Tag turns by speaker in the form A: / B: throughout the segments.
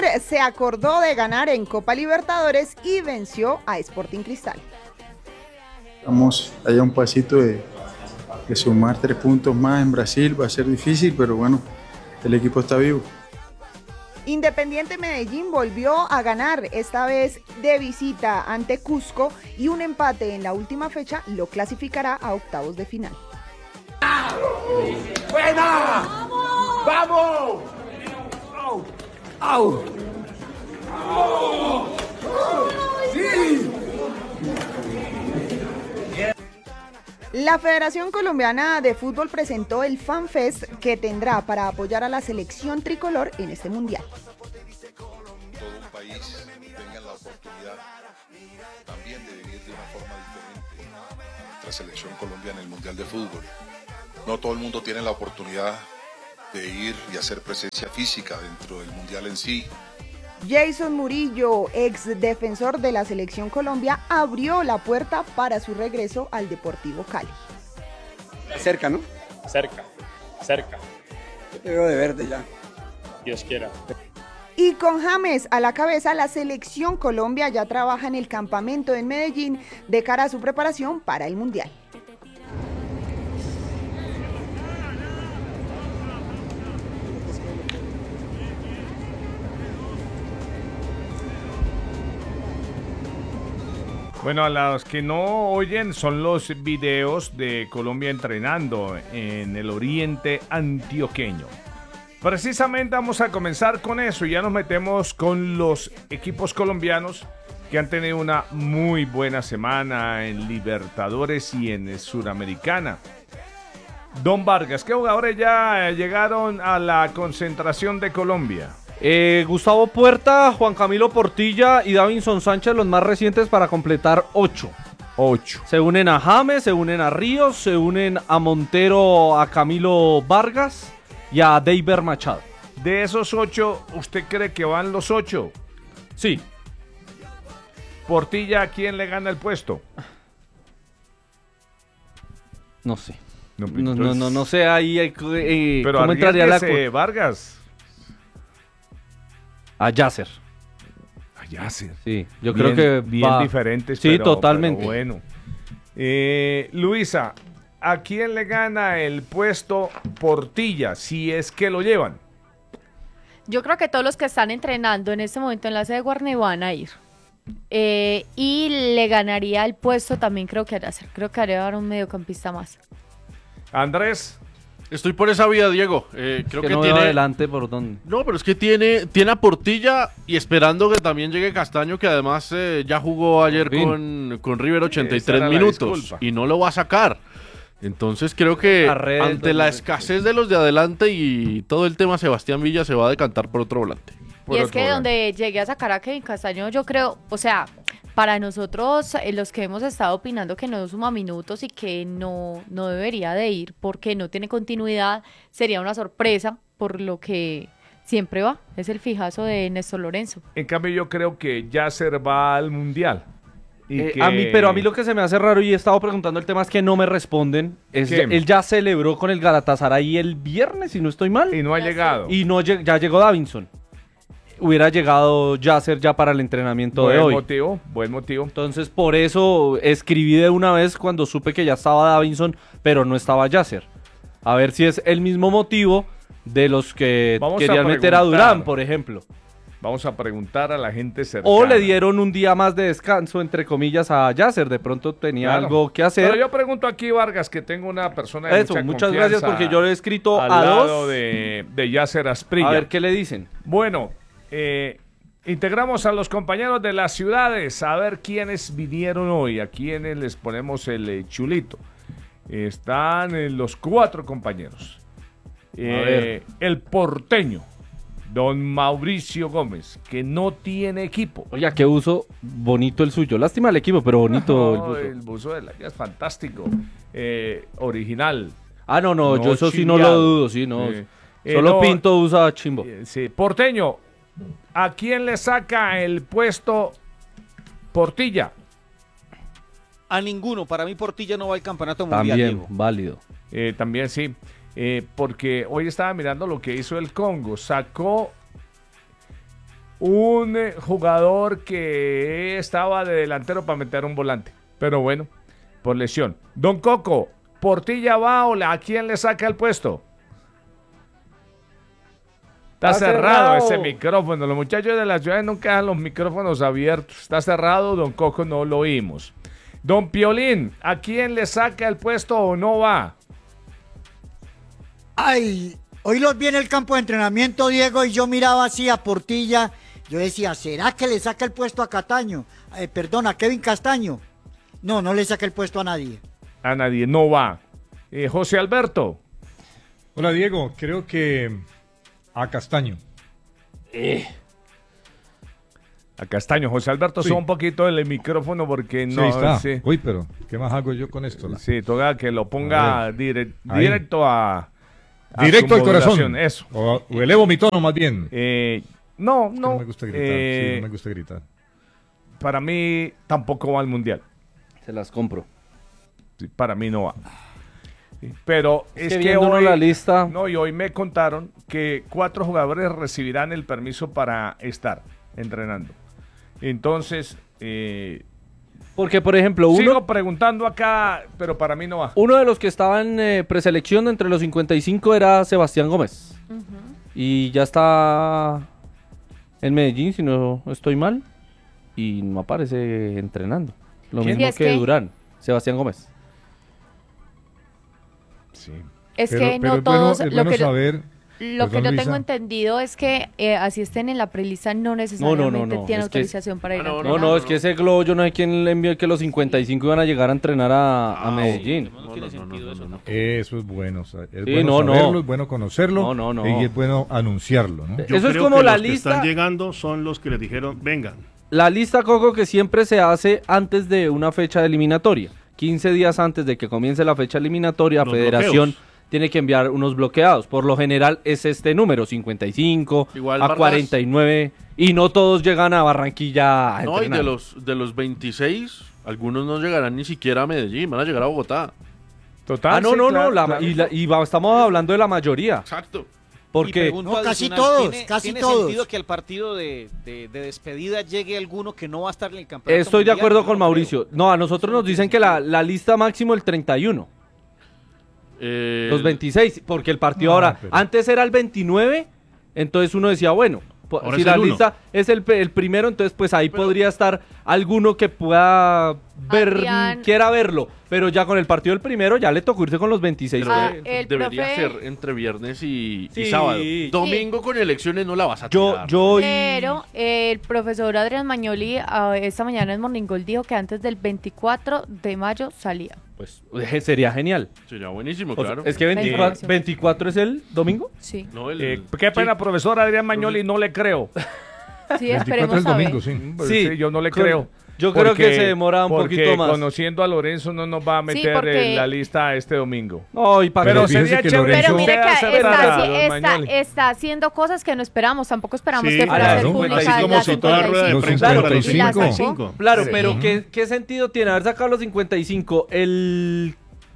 A: se acordó de ganar en Copa Libertadores y venció a Sporting Cristal.
B: Estamos allá un pasito de sumar 3 puntos más en Brasil, va a ser difícil, pero bueno, el equipo está vivo.
A: Independiente Medellín volvió a ganar, esta vez de visita ante Cusco, y un empate en la última fecha lo clasificará a octavos de final.
C: ¡Buena! ¡Vamos! ¡Au! ¡Au! ¡Au! ¡Sí!
A: La Federación Colombiana de Fútbol presentó el FanFest que tendrá para apoyar a la selección tricolor en este mundial.
D: Todo un país tenga la oportunidad también de vivir de una forma diferente a nuestra selección colombiana en el Mundial de Fútbol. No todo el mundo tiene la oportunidad de ir y hacer presencia física dentro del Mundial en sí.
A: Jason Murillo, ex defensor de la Selección Colombia, abrió la puerta para su regreso al Deportivo Cali.
E: Cerca, ¿no?
F: Cerca.
E: Te veo de verde ya.
F: Dios quiera.
A: Y con James a la cabeza, la Selección Colombia ya trabaja en el campamento en Medellín de cara a su preparación para el Mundial.
G: Bueno, a los que no oyen son los videos de Colombia entrenando en el oriente antioqueño. Precisamente vamos a comenzar con eso y ya nos metemos con los equipos colombianos que han tenido una muy buena semana en Libertadores y en Suramericana. Don Vargas, ¿qué jugadores ya llegaron a la concentración de Colombia?
H: Gustavo Puerta, Juan Camilo Portilla y Davinson Sánchez, los más recientes, para completar 8. Se unen a James, se unen a Ríos, se unen a Montero, a Camilo Vargas y a Deiber Machado.
G: De esos 8, ¿usted cree que van los 8?
H: Sí.
G: Portilla, ¿a quién le gana el puesto?
H: No sé.
G: Entonces,
H: no sé ahí
G: pero
H: cómo entraría la
G: Vargas.
H: A Yasser.
G: A Yasser.
H: Sí, yo
G: Bien,
H: creo que
G: bien
H: va.
G: diferentes.
H: Sí,
G: pero,
H: totalmente.
G: Pero bueno. Luisa, ¿a quién le gana el puesto Portilla si es que lo llevan?
I: Yo creo que todos los que están entrenando en este momento en la sede de Guarne van a ir. Y le ganaría el puesto también, creo que haría un mediocampista más.
G: Andrés.
J: Estoy por esa vía, Diego. Creo que
H: no
J: tiene
H: adelante por donde.
J: No, pero es que tiene a Portilla y esperando que también llegue Castaño, que además ya jugó ayer con River 83 minutos y no lo va a sacar. Entonces creo que ante la escasez de los de adelante y todo el tema, Sebastián Villa se va a decantar por otro volante.
I: Y es que donde llegué a sacar a Kevin Castaño, yo creo, o sea, para nosotros, los que hemos estado opinando que no suma minutos y que no debería de ir porque no tiene continuidad, sería una sorpresa por lo que siempre va. Es el fijazo de Néstor Lorenzo.
G: En cambio, yo creo que Yasser va al Mundial.
H: Pero a mí lo que se me hace raro, y he estado preguntando el tema, es que no me responden. Él ya celebró con el Galatasaray el viernes, si no estoy mal.
G: Y no ha llegado.
H: Y ya llegó Davinson. Hubiera llegado Yasser ya para el entrenamiento de hoy.
G: Buen motivo.
H: Entonces, por eso escribí de una vez cuando supe que ya estaba Davinson, pero no estaba Yasser. A ver si es el mismo motivo de los que querían meter a Durán, por ejemplo.
G: Vamos a preguntar a la gente cercana.
H: O le dieron un día más de descanso, entre comillas, a Yasser. De pronto tenía algo que hacer.
G: Pero yo pregunto aquí, Vargas, que tengo una persona de mucha
H: muchas gracias, porque yo le he escrito
G: al
H: a
G: lado
H: dos.
G: de Yasser Asprilla.
H: A ver qué le dicen.
G: Bueno, integramos a los compañeros de las ciudades a ver quiénes vinieron hoy, a quiénes les ponemos el chulito. Están los 4 compañeros. El porteño, don Mauricio Gómez, que no tiene equipo.
H: Oye, qué uso bonito el suyo. Lástima el equipo, pero bonito el buzo.
G: El buzo de la es fantástico. Original.
H: No, yo eso sí no lo dudo, sí, no. Solo Pinto usa chimbo.
G: Sí, porteño. ¿A quién le saca el puesto Portilla?
K: A ninguno. Para mí Portilla no va al campeonato mundial.
H: También,
K: Diego.
H: válido.
G: También sí. Porque hoy estaba mirando lo que hizo el Congo. Sacó un jugador que estaba de delantero para meter un volante. Pero bueno, por lesión. Don Coco, ¿Portilla va o a quién le saca el puesto? Está cerrado ese micrófono. Los muchachos de la ciudad nunca dejan los micrófonos abiertos. Está cerrado, don Coco, no lo oímos. Don Piolín, ¿a quién le saca el puesto o no va?
L: Ay, hoy los vi en el campo de entrenamiento, Diego, y yo miraba así a Portilla. Yo decía, ¿será que le saca el puesto a Cataño? A Kevin Castaño. No, no le saca el puesto a nadie.
G: A nadie, no va. José Alberto.
M: Hola, Diego. Creo que a Castaño.
G: A Castaño. José Alberto, sube un poquito el micrófono porque no...
M: Sí, está.
G: Sí.
M: Uy, pero ¿qué más hago yo con esto?
G: Sí, toca que lo ponga directo a
M: directo al corazón.
G: Eso.
M: O elevo mi tono más bien.
G: No.
M: No me gusta gritar. Sí, no me gusta gritar.
G: Para mí tampoco va al Mundial.
H: Se las compro.
G: Sí, para mí no va. Sí, pero es que
H: hoy la lista...
G: No, y hoy me contaron que 4 jugadores recibirán el permiso para estar entrenando. Entonces...
H: porque, por ejemplo,
G: sigo preguntando acá, pero para mí no va.
H: Uno de los que estaba en preselección entre los 55 era Sebastián Gómez. Y ya está en Medellín, si no estoy mal. Y no aparece entrenando. Lo mismo que Durán, Sebastián Gómez.
I: Sí. Es que no todos... Lo que yo tengo entendido es que así estén en la prelista no necesariamente tienen autorización para ir a entrenar.
H: No, es que ese globo yo no sé quién le envió que los 55 iban a llegar a entrenar a Medellín.
M: No tiene sentido eso. Eso es bueno. Es bueno saberlo, es bueno conocerlo y es bueno anunciarlo. ¿no?
H: Eso es como la lista.
N: Los que están llegando son los que les dijeron, vengan.
H: La lista, Coco, que siempre se hace antes de una fecha eliminatoria. 15 días antes de que comience la fecha eliminatoria, la Federación tiene que enviar unos bloqueados. Por lo general es este número, 55 igual a 49, y no todos llegan a Barranquilla a entrenar.
J: No, y de los 26, algunos no llegarán ni siquiera a Medellín, van a llegar a Bogotá.
H: Total. Claro. Estamos hablando de la mayoría.
J: Exacto.
H: Porque
L: casi todos,
K: ¿Tiene sentido que al partido de despedida llegue alguno que no va a estar en el campeonato
H: Estoy de
K: mundial?
H: acuerdo con Mauricio. No, a nosotros nos dicen que la lista máximo el 31. Los 26, porque el partido antes era el 29, entonces uno decía, bueno, si la lista es el primero, entonces pues ahí podría estar alguno que pueda quiera verlo, pero ya con el partido del primero ya le tocó irse con los 26.
J: Debería ser entre viernes y sábado. Domingo con elecciones no la vas a tirar.
I: Pero el profesor Adrián Magnoli esta mañana en Morning Gold dijo que antes del 24 de mayo salía.
H: Pues sería genial.
J: Sería buenísimo, claro.
H: Es que 24 es el domingo.
I: Sí.
J: No,
G: qué pena, profesor Adrián Magnoli, no le creo.
I: Sí, esperemos a ver.
G: Sí, yo no le creo.
H: Yo creo que se demora un poquito más.
G: Conociendo a Lorenzo no nos va a meter en la lista este domingo.
H: No,
G: pero sería chévere.
I: Pero mire que está haciendo cosas que no esperamos. Tampoco esperamos que fuera a ser pública
N: como si toda rueda de prensa fuera los 55.
H: Claro, pero ¿qué sentido tiene haber sacado los 55 el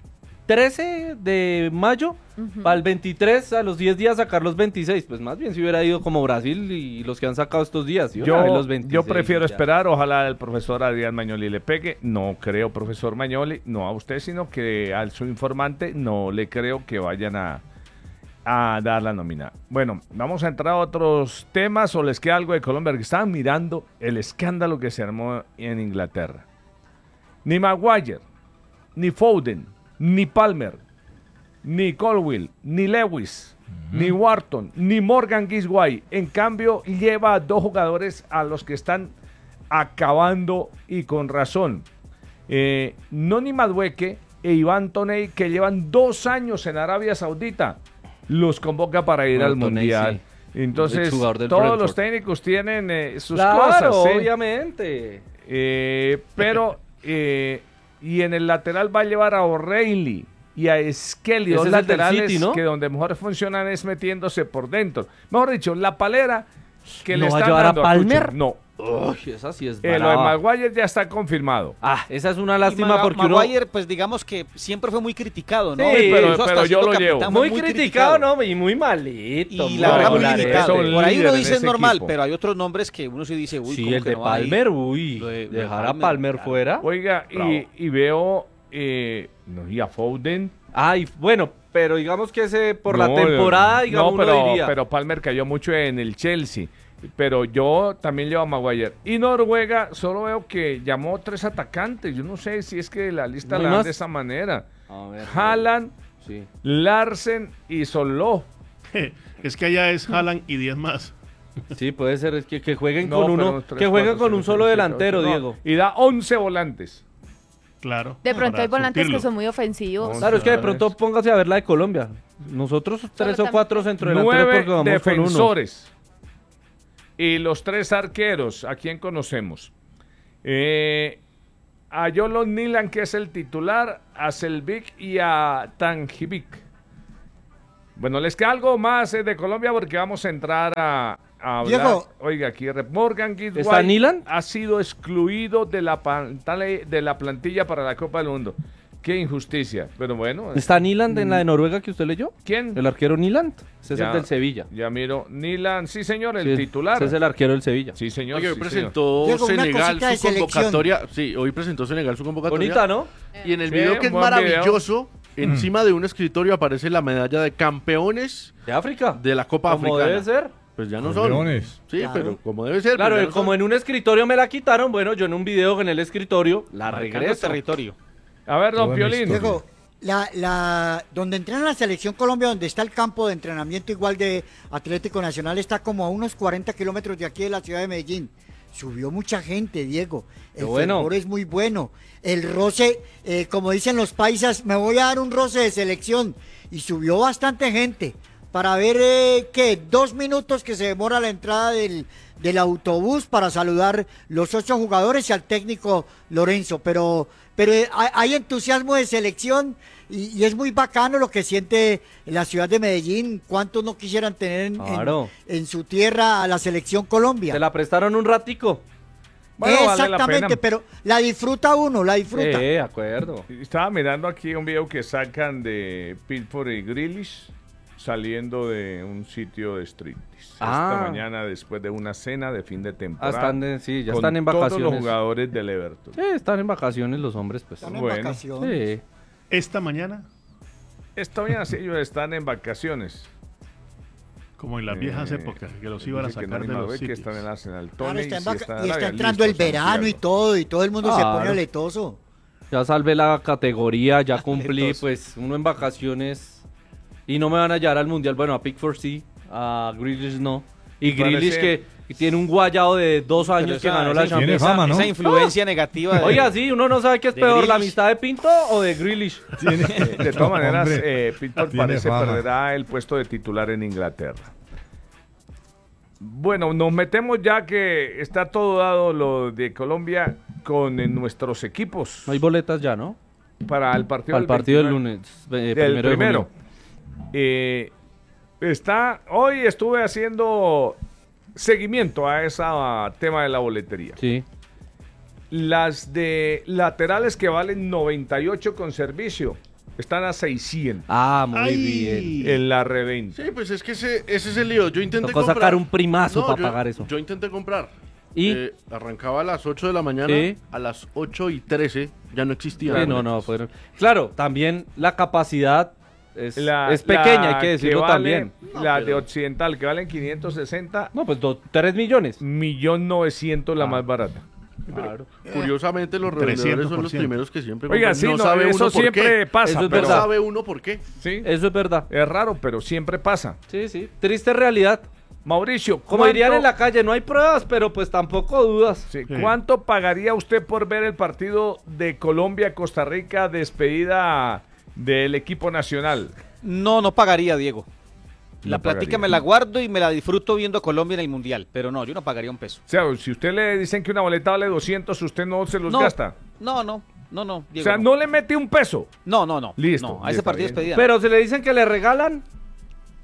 H: 13 de mayo, para el 23, a los 10 días sacar los 26? Pues más bien si hubiera ido como Brasil y los que han sacado estos días.
G: Yo prefiero esperar, ojalá el profesor Adrián Magnoli le pegue. No creo, profesor Magnoli, no a usted, sino que al su informante no le creo que vayan a dar la nómina. Bueno, vamos a entrar a otros temas, o les queda algo de Colombia, porque estaban mirando el escándalo que se armó en Inglaterra. Ni Maguire, ni Foden, ni Palmer, ni Colwill, ni Lewis, ni Wharton, ni Morgan Gisway. En cambio, lleva a 2 jugadores a los que están acabando, y con razón. Noni Madueke e Iván Toney, que llevan 2 años en Arabia Saudita, los convoca para ir al Mundial. Sí. Entonces, todos los técnicos tienen sus cosas.
H: Obviamente.
G: Pero... y en el lateral va a llevar a O'Reilly y a Skelly, 2 laterales City, ¿no? Que donde mejor funcionan es metiéndose por dentro. Mejor dicho, la palera que le están dando
H: a Palmer.
G: No,
H: Uy, esa sí es
G: Lo de
H: brava.
G: Maguire ya está confirmado.
H: Esa es una lástima porque
K: Maguire, pues digamos que siempre fue muy criticado, ¿no?
H: Sí,
G: pero yo lo llevo.
H: Muy criticado, ¿no? Y muy malito.
K: Y la verdad muy limitado. Por ahí uno dice es normal,
G: equipo.
K: pero hay otros nombres que uno sí dice, uy,
H: sí,
K: ¿cómo
H: el
K: que
H: de
K: no hay?
H: Palmer, dejar a Palmer fuera.
G: Oiga, y veo no, y a Foden.
H: Ay, bueno, pero digamos que ese por la temporada, digamos, uno diría.
G: Pero Palmer cayó mucho en el Chelsea. Pero yo también llevo a Maguire. Y Noruega, solo veo que llamó 3 atacantes. Yo no sé si es que la lista la dan de esa manera. Haaland, Larsen y Soló.
N: Es que allá es Haaland y 10 más.
H: Sí, puede ser es que jueguen con uno, que jueguen con un solo delantero, Diego.
G: Y da 11 volantes.
N: Claro.
I: De pronto hay volantes que son muy ofensivos.
H: Claro, es que de pronto póngase a ver la de Colombia. Nosotros 3 o 4 centrodelanteros porque vamos
G: defensores.
H: Con uno.
G: Y los 3 arqueros, ¿a quién conocemos? A Yolo Nilan, que es el titular, a Selvik y a Tanjivik. Bueno, les queda algo más de Colombia porque vamos a entrar a hablar.
L: Diego.
G: Oiga, aquí Morgan
H: ¿Está
G: Guidoy
H: Nilan?
G: ha sido excluido de la plantilla para la Copa del Mundo. Qué injusticia, pero bueno.
H: ¿Está Nyland en la de Noruega que usted leyó?
G: ¿Quién?
H: El arquero Nyland. Ese es
G: Ya,
H: el del Sevilla.
G: Ya miro. Nyland, sí señor, el
H: Sí,
G: titular.
H: Ese es el arquero del Sevilla.
G: Sí señor.
J: Oye, hoy
G: sí,
J: presentó
L: Diego, una
J: Senegal
L: cosita de
J: su convocatoria. Sí, hoy presentó Senegal su convocatoria.
H: Bonita, ¿no?
J: Y en el
G: Sí,
J: video que es
G: buen
J: maravilloso, encima de un escritorio aparece la medalla de campeones
H: de África,
J: de la Copa
H: Como
J: Africana.
H: debe ser.
J: Pues ya no
M: Campeones.
J: son. Sí,
L: Claro.
J: pero como debe ser.
H: Claro,
J: pues ya no
H: como
J: son.
H: en un escritorio me la quitaron, bueno, yo en un video en el escritorio la
K: Marcando
H: regreso.
K: territorio.
G: A ver, don
M: Buena
G: Piolín.
M: historia.
L: Diego, donde entrena la selección Colombia, donde está el campo de entrenamiento igual de Atlético Nacional, está como a unos 40 kilómetros de aquí de la ciudad de Medellín. Subió mucha gente, Diego. El fervor es muy bueno. El roce, como dicen los paisas, me voy a dar un roce de selección. Y subió bastante gente para ver, 2 minutos que se demora la entrada del autobús para saludar los 8 jugadores y al técnico Lorenzo. Pero hay entusiasmo de selección y es muy bacano lo que siente la ciudad de Medellín. ¿Cuántos no quisieran tener
H: Claro.
L: en su tierra a la selección Colombia?
H: Se la prestaron un ratico.
G: Bueno, vale la
L: Exactamente,
G: pena.
L: pero la disfruta uno, la disfruta.
H: De acuerdo.
G: Estaba mirando aquí un video que sacan de Pickford y Grealish saliendo de un sitio de striptease. Esta mañana después de una cena de fin de temporada.
H: Ya
G: con
H: están en
G: todos
H: vacaciones.
G: los jugadores del Everton.
H: Sí, están en vacaciones los hombres, pues.
L: Están en
G: Bueno.
L: vacaciones.
H: Sí.
N: Esta mañana,
G: Esta mañana sí, ellos están en vacaciones.
N: como en las viejas épocas, que los iban a
G: Dice que
N: sacar
G: no,
N: de
G: no,
N: los
G: que
N: sitios.
G: están en Arsenal.
L: Claro,
G: Tony,
L: está,
G: sí está en
L: y está
G: Arabia,
L: entrando el
G: listo,
L: verano y
G: Santiago.
L: todo el mundo se
H: Claro.
L: pone aletoso.
H: Ya salvé la categoría, ya cumplí,
L: Atletos.
H: pues uno en vacaciones y no me van a llevar al mundial. Bueno, a Pickford sí, a Grealish no. Y
G: Me parece-
H: Grealish que tiene un guayado de 2 años que ganó la
M: Tiene
H: Champions.
M: fama, ¿no?
K: Esa influencia negativa. de-
H: Oiga, sí, uno no sabe qué es
K: de
H: peor, la
K: Grealish.
H: amistad de Pinto o de Grealish.
G: De todas maneras,
M: Hombre,
G: Pickford
M: tiene
G: parece
M: fama.
G: perderá el puesto de titular en Inglaterra. Bueno, nos metemos ya que está todo dado lo de Colombia con nuestros equipos
H: No hay boletas ya, ¿no?
G: para el partido
H: Para el partido del
G: 29.
H: lunes.
G: Del
H: Primero de
G: primero.
H: junio.
G: Hoy estuve haciendo seguimiento a ese tema de la boletería.
H: Sí.
G: Las de laterales que valen 98 con servicio están a 600
H: Ah, muy
N: Ay.
H: bien.
G: en la reventa.
J: Sí, pues es que ese es el lío. Yo intenté
H: Tocó
J: comprar.
H: sacar un primazo
J: No,
H: para
J: yo-
H: pagar eso.
J: Yo intenté comprar.
H: ¿Y?
J: Arrancaba a las 8 de la mañana.
H: Sí.
J: A las 8:13 ya no existía.
H: Sí, no, fueron. Claro, también la capacidad es pequeña, hay que decirlo
G: vale-
H: también.
G: La de Occidental, que valen 560,
H: No, pues 3 millones.
G: 1.900.000 la más barata.
H: Claro.
J: Curiosamente, los revendedores son los
N: 300%.
J: primeros que siempre
G: Oiga,
J: compran.
G: sí, no,
J: sabe
G: eso
J: uno por
G: siempre
J: qué.
G: pasa,
H: Eso es
J: No
H: verdad.
J: sabe uno por qué.
G: ¿Sí?
H: Eso es verdad.
G: Es raro, pero siempre pasa.
H: Sí, sí. Triste realidad.
G: Mauricio,
H: Como dirían en la calle, no hay pruebas, pero pues tampoco dudas.
G: Sí,
N: Sí.
G: ¿cuánto pagaría usted por ver el partido de Colombia-Costa Rica, despedida del equipo nacional?
K: No pagaría, Diego. La
G: No
K: plática
G: pagaría.
K: me la guardo y me la disfruto viendo a Colombia en el Mundial. Pero no, yo no pagaría un peso.
G: O sea, si usted le dicen que una boleta vale 200, usted no se los
K: No.
G: gasta.
K: No,
G: O
K: Diego.
G: sea, no le mete un peso.
K: No.
G: Listo,
K: No, a ese
G: está
K: partido
G: bien.
K: despedida.
H: Pero se le dicen que le regalan.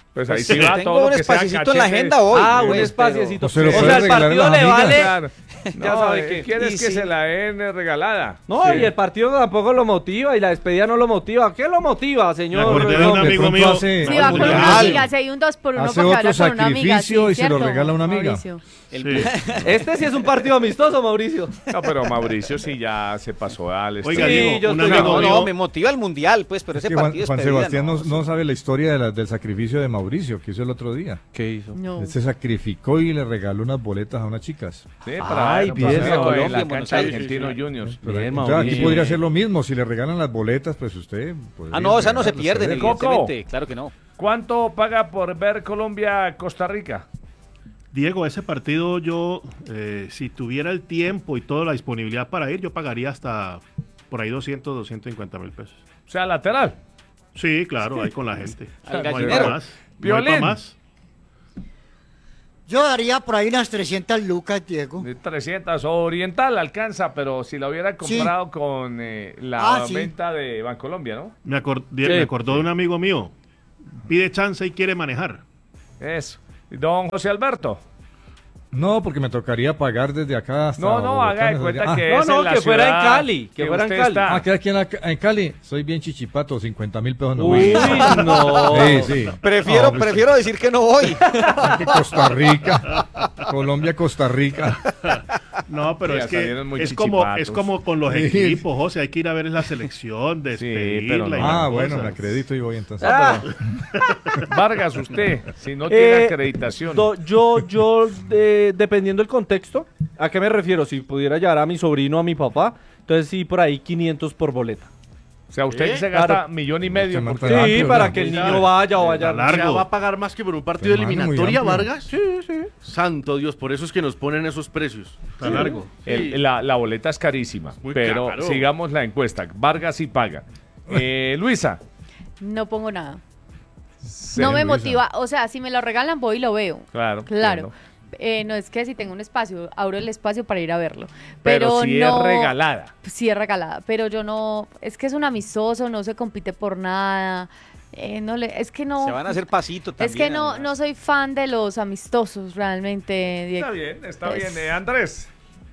G: Pues ahí sí va
K: tengo
G: todo
K: un
G: lo que sea
K: espaciecito en la
G: cachetes.
K: agenda hoy.
H: Ah, un
K: pues,
H: espaciecito.
M: pero-
H: O sea, el partido le vale.
G: Claro.
H: Ya sabe que.
G: ¿Quieres
K: Y
G: que
K: sí.
G: se la den regalada?
H: No,
G: Sí.
H: y el partido tampoco lo motiva y la despedida no lo motiva. ¿Qué lo motiva, señor?
N: Me acordé de un
H: Gómez?
N: amigo
M: pronto
N: mío.
M: hace-
I: Si va con una
N: Mundial.
I: amiga, si hay un 2 por 1
M: Hace
I: para que vaya
M: otro
I: con una amiga.
M: sacrificio
I: sí,
M: y se lo
I: ¿cierto,
M: regala a una amiga.
I: Mauricio?
N: Sí.
H: Este sí es un partido amistoso, Mauricio.
G: No, pero Mauricio sí ya se pasó al
N: Oiga,
H: Sí,
N: Diego,
H: yo
N: un
H: estoy-
N: amigo
K: No,
N: mío.
K: me motiva el mundial, pues, pero
M: Es
K: ese
M: que Juan,
K: partido
M: Juan
K: es despedida,
M: Sebastián no sabe la historia del sacrificio de Mauricio que hizo el otro día.
H: ¿Qué hizo?
I: No.
M: Él se sacrificó y le regaló unas boletas a unas chicas.
G: Sí,
H: Ay, bien,
G: en
K: Colombia,
G: la
K: en Buenos
G: cancha de
K: Aires.
G: Argentinos Juniors.
M: Pero,
H: Bien,
M: o sea, aquí
H: Mauricio.
M: podría ser lo mismo. Si le regalan las boletas, pues usted... podría
K: Ah, no, esa no se
M: regalarlas,
K: pierde,
M: ¿sabes?
G: Coco.
K: evidentemente. Claro que no.
G: ¿Cuánto paga por ver Colombia-Costa Rica?
N: Diego, ese partido yo, si tuviera el tiempo y toda la disponibilidad para ir, yo pagaría hasta por ahí 250 mil pesos.
G: O sea, lateral.
N: Sí, claro, ahí con la gente.
K: Al
N: No hay
K: gallinero.
N: pa' más. No hay
G: Violín.
N: pa' más.
L: Yo daría por ahí unas 300 lucas, Diego.
G: De 300. Oriental alcanza, pero si la hubiera comprado con la
L: Sí.
G: venta de Bancolombia, ¿no?
N: Me acordó de un amigo mío. Pide chance y quiere manejar.
G: Eso. Don José Alberto.
M: No, porque me tocaría pagar desde acá hasta
G: No,
M: Bogotá,
G: haga de
M: me
G: cuenta
M: saldría-
G: que es en la
H: que fuera en
G: ciudad
H: Cali, que fuera en
G: usted
H: Cali.
G: está.
M: que aquí en Cali soy bien chichipato, 50.000 pesos no
H: Uy,
M: voy.
H: no.
M: Sí, sí.
K: Prefiero,
M: No, pues,
K: prefiero decir que no voy.
M: que Costa Rica, Colombia, Costa Rica.
N: No, pero
G: Sí,
N: es
G: ya
N: que
G: salieron muy
N: es como con los
M: Sí.
N: equipos, José. Hay que ir a ver la selección, despedirla.
G: pero
N: y
G: no.
N: las
M: Bueno,
N: cosas.
M: me acredito y voy entonces.
G: Vargas, usted, si no tiene
H: Eh,
G: acreditación.
H: Dependiendo del contexto, ¿a qué me refiero? Si pudiera llevar a mi sobrino, a mi papá, entonces sí, por ahí 500 por boleta.
G: O sea, usted se gasta
H: Claro.
G: 1,5 millones.
M: Se
G: porque-
M: mata-
H: Sí,
M: Ah,
H: para
M: pero
H: que el
N: no.
H: niño vaya o vaya.
N: Largo.
J: O sea, ¿va a pagar más que por un partido de
M: Hermano, muy
J: eliminatoria,
M: amplio.
J: Vargas? Sí, sí. Santo Dios, por eso es que nos ponen esos precios.
N: Está largo.
J: Sí.
G: La boleta es carísima,
J: Muy
G: pero
J: caro.
G: sigamos la encuesta. Vargas sí paga. Luisa.
I: No pongo nada.
G: Sí,
I: No me
G: Luisa.
I: motiva. O sea, si me lo regalan, voy y lo veo.
G: Claro.
I: Claro. No es que si tengo un espacio, abro el espacio para ir a verlo.
G: Pero si
I: no,
G: es regalada.
I: Sí es regalada, pero yo no, es que es un amistoso, no se compite por nada. Es que no.
K: Se van a hacer pasito también.
I: Es que no,
K: además.
I: no soy fan de los amistosos realmente, Diego.
G: Está bien.
I: Es-
G: Andrés.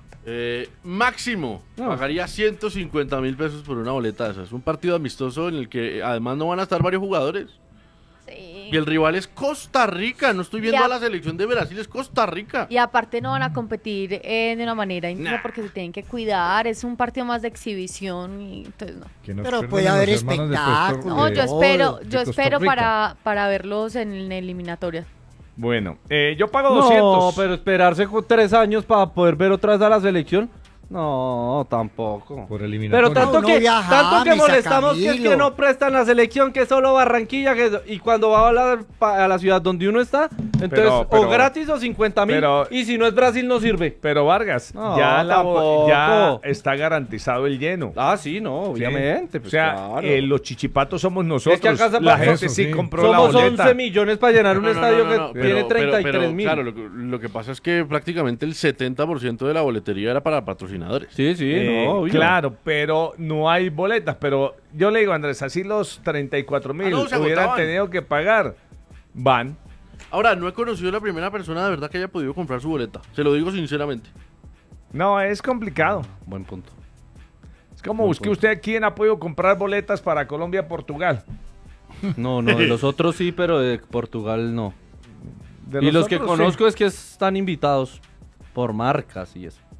J: Máximo, pagaría 150.000 pesos por una boleta de esas. Un partido amistoso en el que además no van a estar varios jugadores.
I: Sí.
J: Y el rival es Costa Rica. No estoy viendo
I: Ya.
J: a la selección de Brasil, es Costa Rica.
I: Y aparte no van a competir de una manera intensa
J: Nah.
I: porque se tienen que cuidar, es un partido más de exhibición y entonces no.
M: Que nos
L: Pero
M: perdonen
L: puede
M: los
L: haber
M: hermanos de
L: espectáculo.
I: No,
M: de-
I: yo espero,
M: de
I: yo
M: Costa
I: espero
M: Rica.
I: para verlos en eliminatoria.
G: Bueno, yo pago
H: No,
G: 200.
H: pero esperarse 3 años para poder ver otra vez a la selección. No, tampoco.
M: Por eliminatoria.
H: Pero tanto
L: No,
H: que,
L: viaja,
H: tanto que
L: misa
H: molestamos que es
L: Camilo.
H: que no prestan la selección, que solo Barranquilla, y cuando va a la ciudad donde uno está, entonces
G: Pero-
H: o gratis o 50.000,
G: pero-
H: y si no es Brasil no sirve.
G: Pero Vargas,
H: No,
G: ya
H: tampoco.
G: está garantizado el lleno.
H: Ah, sí, no, obviamente.
G: Sí.
H: Pues
G: o sea,
H: claro.
G: Los chichipatos somos nosotros.
H: Es que acá se
G: la
H: pasa-
G: gente
M: Eso,
G: sí
M: sí.
G: compró la
H: Somos
G: boleta.
H: 11 millones para llenar un
J: No, no,
H: estadio
J: no, no,
H: que tiene 33.000.
J: Claro, lo que pasa es que prácticamente el 70% de la boletería era para patrocinadores.
H: Sí, sí, no, obvio.
G: Claro, pero no hay boletas. Pero yo le digo, Andrés, así los 34.000
J: Ah, no, se
G: hubieran
J: agotaban.
G: tenido que pagar. Van.
J: Ahora, no he conocido a la primera persona de verdad que haya podido comprar su boleta. Se lo digo sinceramente.
G: No, es complicado.
H: Buen punto.
G: Es como busque usted quién ha podido comprar boletas para Colombia-Portugal.
H: No, de los otros sí, pero de Portugal no.
G: De
H: Y los que
G: otros, sí.
H: conozco es que están invitados por marcas y eso.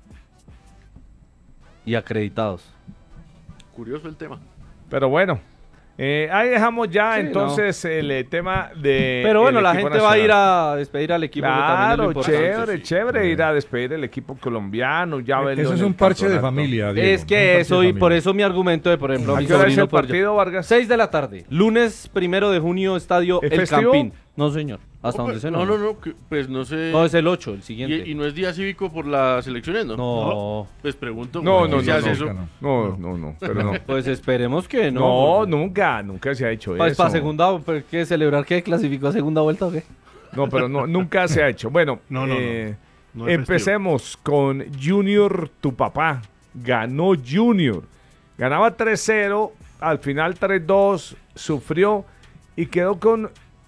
H: Y acreditados.
J: Curioso el tema.
G: Pero bueno, ahí dejamos ya
H: Sí,
G: entonces el tema de.
H: Pero bueno,
G: el
H: la
G: equipo
H: gente va a ir
G: nacional.
H: a despedir al equipo. que también es
G: Claro,
H: lo importante.
G: chévere, chévere ir a despedir el equipo colombiano. Ya verlo
M: Eso
G: en
M: es
G: el
M: un parche de
G: campeonato.
M: familia, Diego.
H: Es
M: un
H: que
M: parche
H: eso,
M: de
H: y por
M: familia.
H: eso mi argumento de, por ejemplo,
G: ¿A
H: mi
G: qué hora es
H: sobrino
G: el
H: por-
G: partido, Vargas?
H: 6 de la tarde, lunes 1 de junio, estadio
G: ¿Es
H: El
G: festivo?
H: Campín. No, señor, hasta donde se
J: No, pues no sé.
H: No, es el 8, el siguiente.
J: Y no es día cívico por las elecciones, ¿no?
H: No.
J: Pues pregunto.
G: No,
J: ¿por qué
G: no,
J: se
G: no,
J: hace
G: no,
J: eso?
G: no, pero no.
H: Pues esperemos que no.
G: No,
H: porque-
G: nunca se ha hecho
H: Pues
G: eso.
H: para segunda, ¿pero ¿qué celebrar? ¿Qué clasificó a segunda vuelta o qué?
G: No, pero no, nunca se ha hecho. Bueno,
N: No, no, no. No es
G: empecemos con Junior, tu papá. Ganó Junior. Ganaba 3-0, al final 3-2, sufrió y quedó con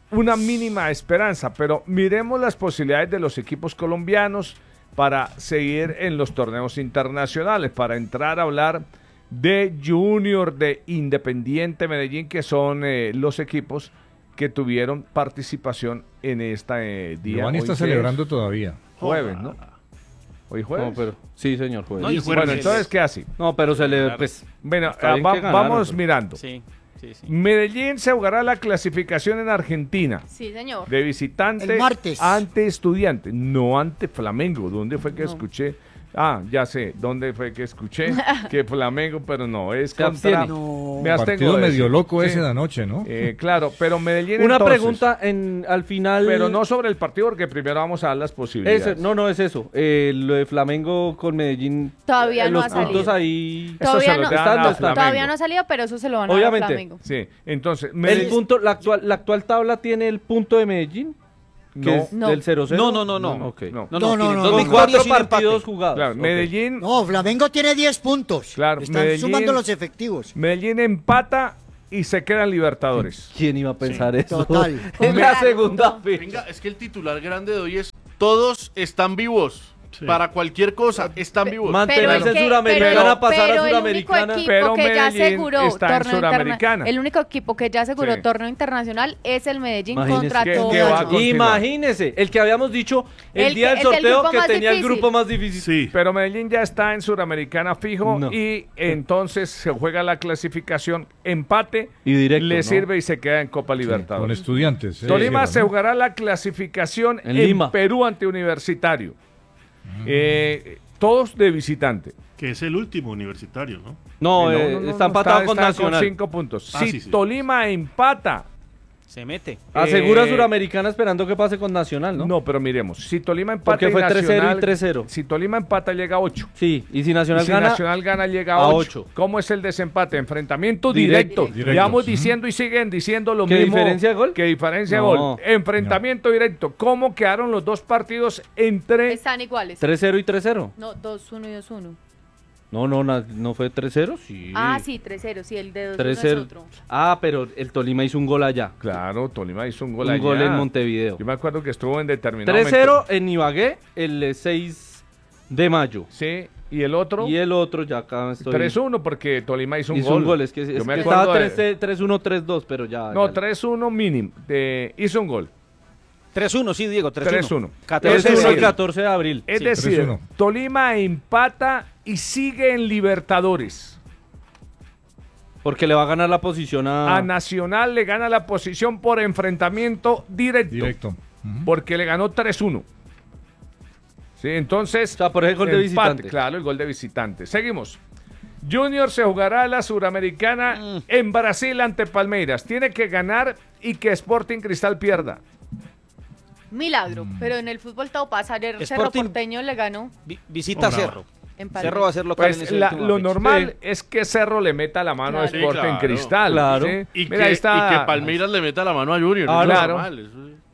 G: una mínima esperanza, pero miremos las posibilidades de los equipos colombianos para seguir en los torneos internacionales, para entrar a hablar de Junior, de Independiente Medellín, que son los equipos que tuvieron participación en este día.
M: Giovanni está celebrando todavía.
G: Jueves, ¿no? Hoy jueves.
H: No, pero, sí, señor, jueves.
G: No, bueno, entonces, ¿qué hace?
H: No, pero se le... Pues,
G: bueno, vamos mirando.
K: Sí, sí, sí.
G: Medellín se jugará la clasificación en Argentina.
I: Sí, señor.
G: De visitante
L: El martes.
G: ante Estudiante, no ante Flamengo. ¿Dónde fue que escuché? Ah, ya sé, ¿dónde fue que escuché? Que Flamengo, pero no, es contra...
M: No. Partido medio loco ese de anoche, ¿no?
G: Claro, pero Medellín
H: Una
G: entonces,
H: pregunta al final...
G: Pero no sobre el partido, porque primero vamos a dar las posibilidades.
H: No, es eso. Lo de Flamengo con Medellín...
I: Todavía no ha salido.
H: Los puntos ahí...
I: Todavía no ha salido, pero eso se lo van a dar a Flamengo.
G: Sí, entonces...
H: Medellín... La actual tabla tiene el punto de Medellín.
K: No.
H: ¿Del 0-0?
K: No.
H: Okay.
K: No.
H: 4 partidos jugados.
G: Claro, Medellín...
L: No, Flamengo tiene 10 puntos.
G: Claro,
L: Están sumando los efectivos.
G: Medellín empata y se quedan Libertadores.
H: ¿Quién iba a pensar eso?
L: Total.
H: En la segunda fecha.
J: Venga, es que el titular grande de hoy es: todos están vivos. Sí. Para cualquier cosa, están vivos.
H: Mantenerse en Suramericana, pasar a Suramericana.
G: Pero
I: que ya
G: Medellín
I: aseguró
G: está en Suramericana.
I: El único equipo que ya aseguró torneo internacional es el Medellín. Contra
G: todo.
H: Imagínese, el que habíamos dicho el día del sorteo que tenía el grupo más difícil.
G: Sí. Pero Medellín ya está en Suramericana fijo y entonces se juega la clasificación, empate
H: y directo,
G: le sirve y se queda en Copa Libertadores.
M: Con Estudiantes.
G: Tolima se jugará la clasificación en
H: Lima.
G: Perú ante Universitario. Todos de visitante.
N: Que es el último Universitario, ¿no?
H: No, está empatado con Nacional.
G: Con 5 puntos. Si Tolima empata,
K: se mete.
H: Asegura Suramericana esperando que pase con Nacional, ¿no?
G: No, pero miremos. Si Tolima empata,
H: porque fue 3-0 y 3-0.
G: Si Tolima empata, llega a 8.
H: Sí, y si Nacional
G: gana, llega a 8. ¿Cómo es el desempate? Enfrentamiento directo. Llevamos diciendo y siguen diciendo lo mismo.
H: ¿Qué diferencia de gol?
G: Que diferencia de gol. Enfrentamiento directo. ¿Cómo quedaron los dos partidos entre...?
I: Están iguales.
H: 3-0 y 3-0.
I: No, 2-1 y 2-1.
H: No fue 3-0, sí.
I: Ah, sí, 3-0, sí, el de 2-1 es otro.
H: Ah, pero el Tolima hizo un gol allá.
G: Claro, Tolima hizo un gol allá.
H: Un gol en Montevideo.
G: Yo me acuerdo que estuvo en determinado
H: 3-0 en Ibagué el 6 de mayo.
G: Sí, ¿y el otro?
H: Y el otro, ya acá estoy...
G: 3-1 porque Tolima hizo un gol.
H: Hizo un gol, es que estaba 3-1, 3-2, pero ya...
G: No, 3-1 mínimo, hizo un gol.
K: 3-1, sí, Diego, 3-1.
H: 3-1 el 14 de abril.
G: Es decir,
M: 3-1.
G: Tolima empata y sigue en Libertadores.
H: Porque le va a ganar la posición
G: a Nacional, le gana la posición por enfrentamiento directo. Porque le ganó 3-1. Sí, entonces...
H: O sea, por el gol de visitante.
G: Claro, el gol de visitante. Seguimos. Junior se jugará la Suramericana en Brasil ante Palmeiras. Tiene que ganar y que Sporting Cristal pierda.
I: Milagro, pero en el fútbol todo pasa. Ayer Cerro Porteño le ganó.
K: Visita a Cerro. Cerro va a ser local
G: pues
K: en ese
G: lo normal es que Cerro le meta la mano a Sporting Cristal.
H: Claro.
G: ¿sí?
J: Y que Palmeiras le meta la mano a Junior.
G: Claro.
J: Normal,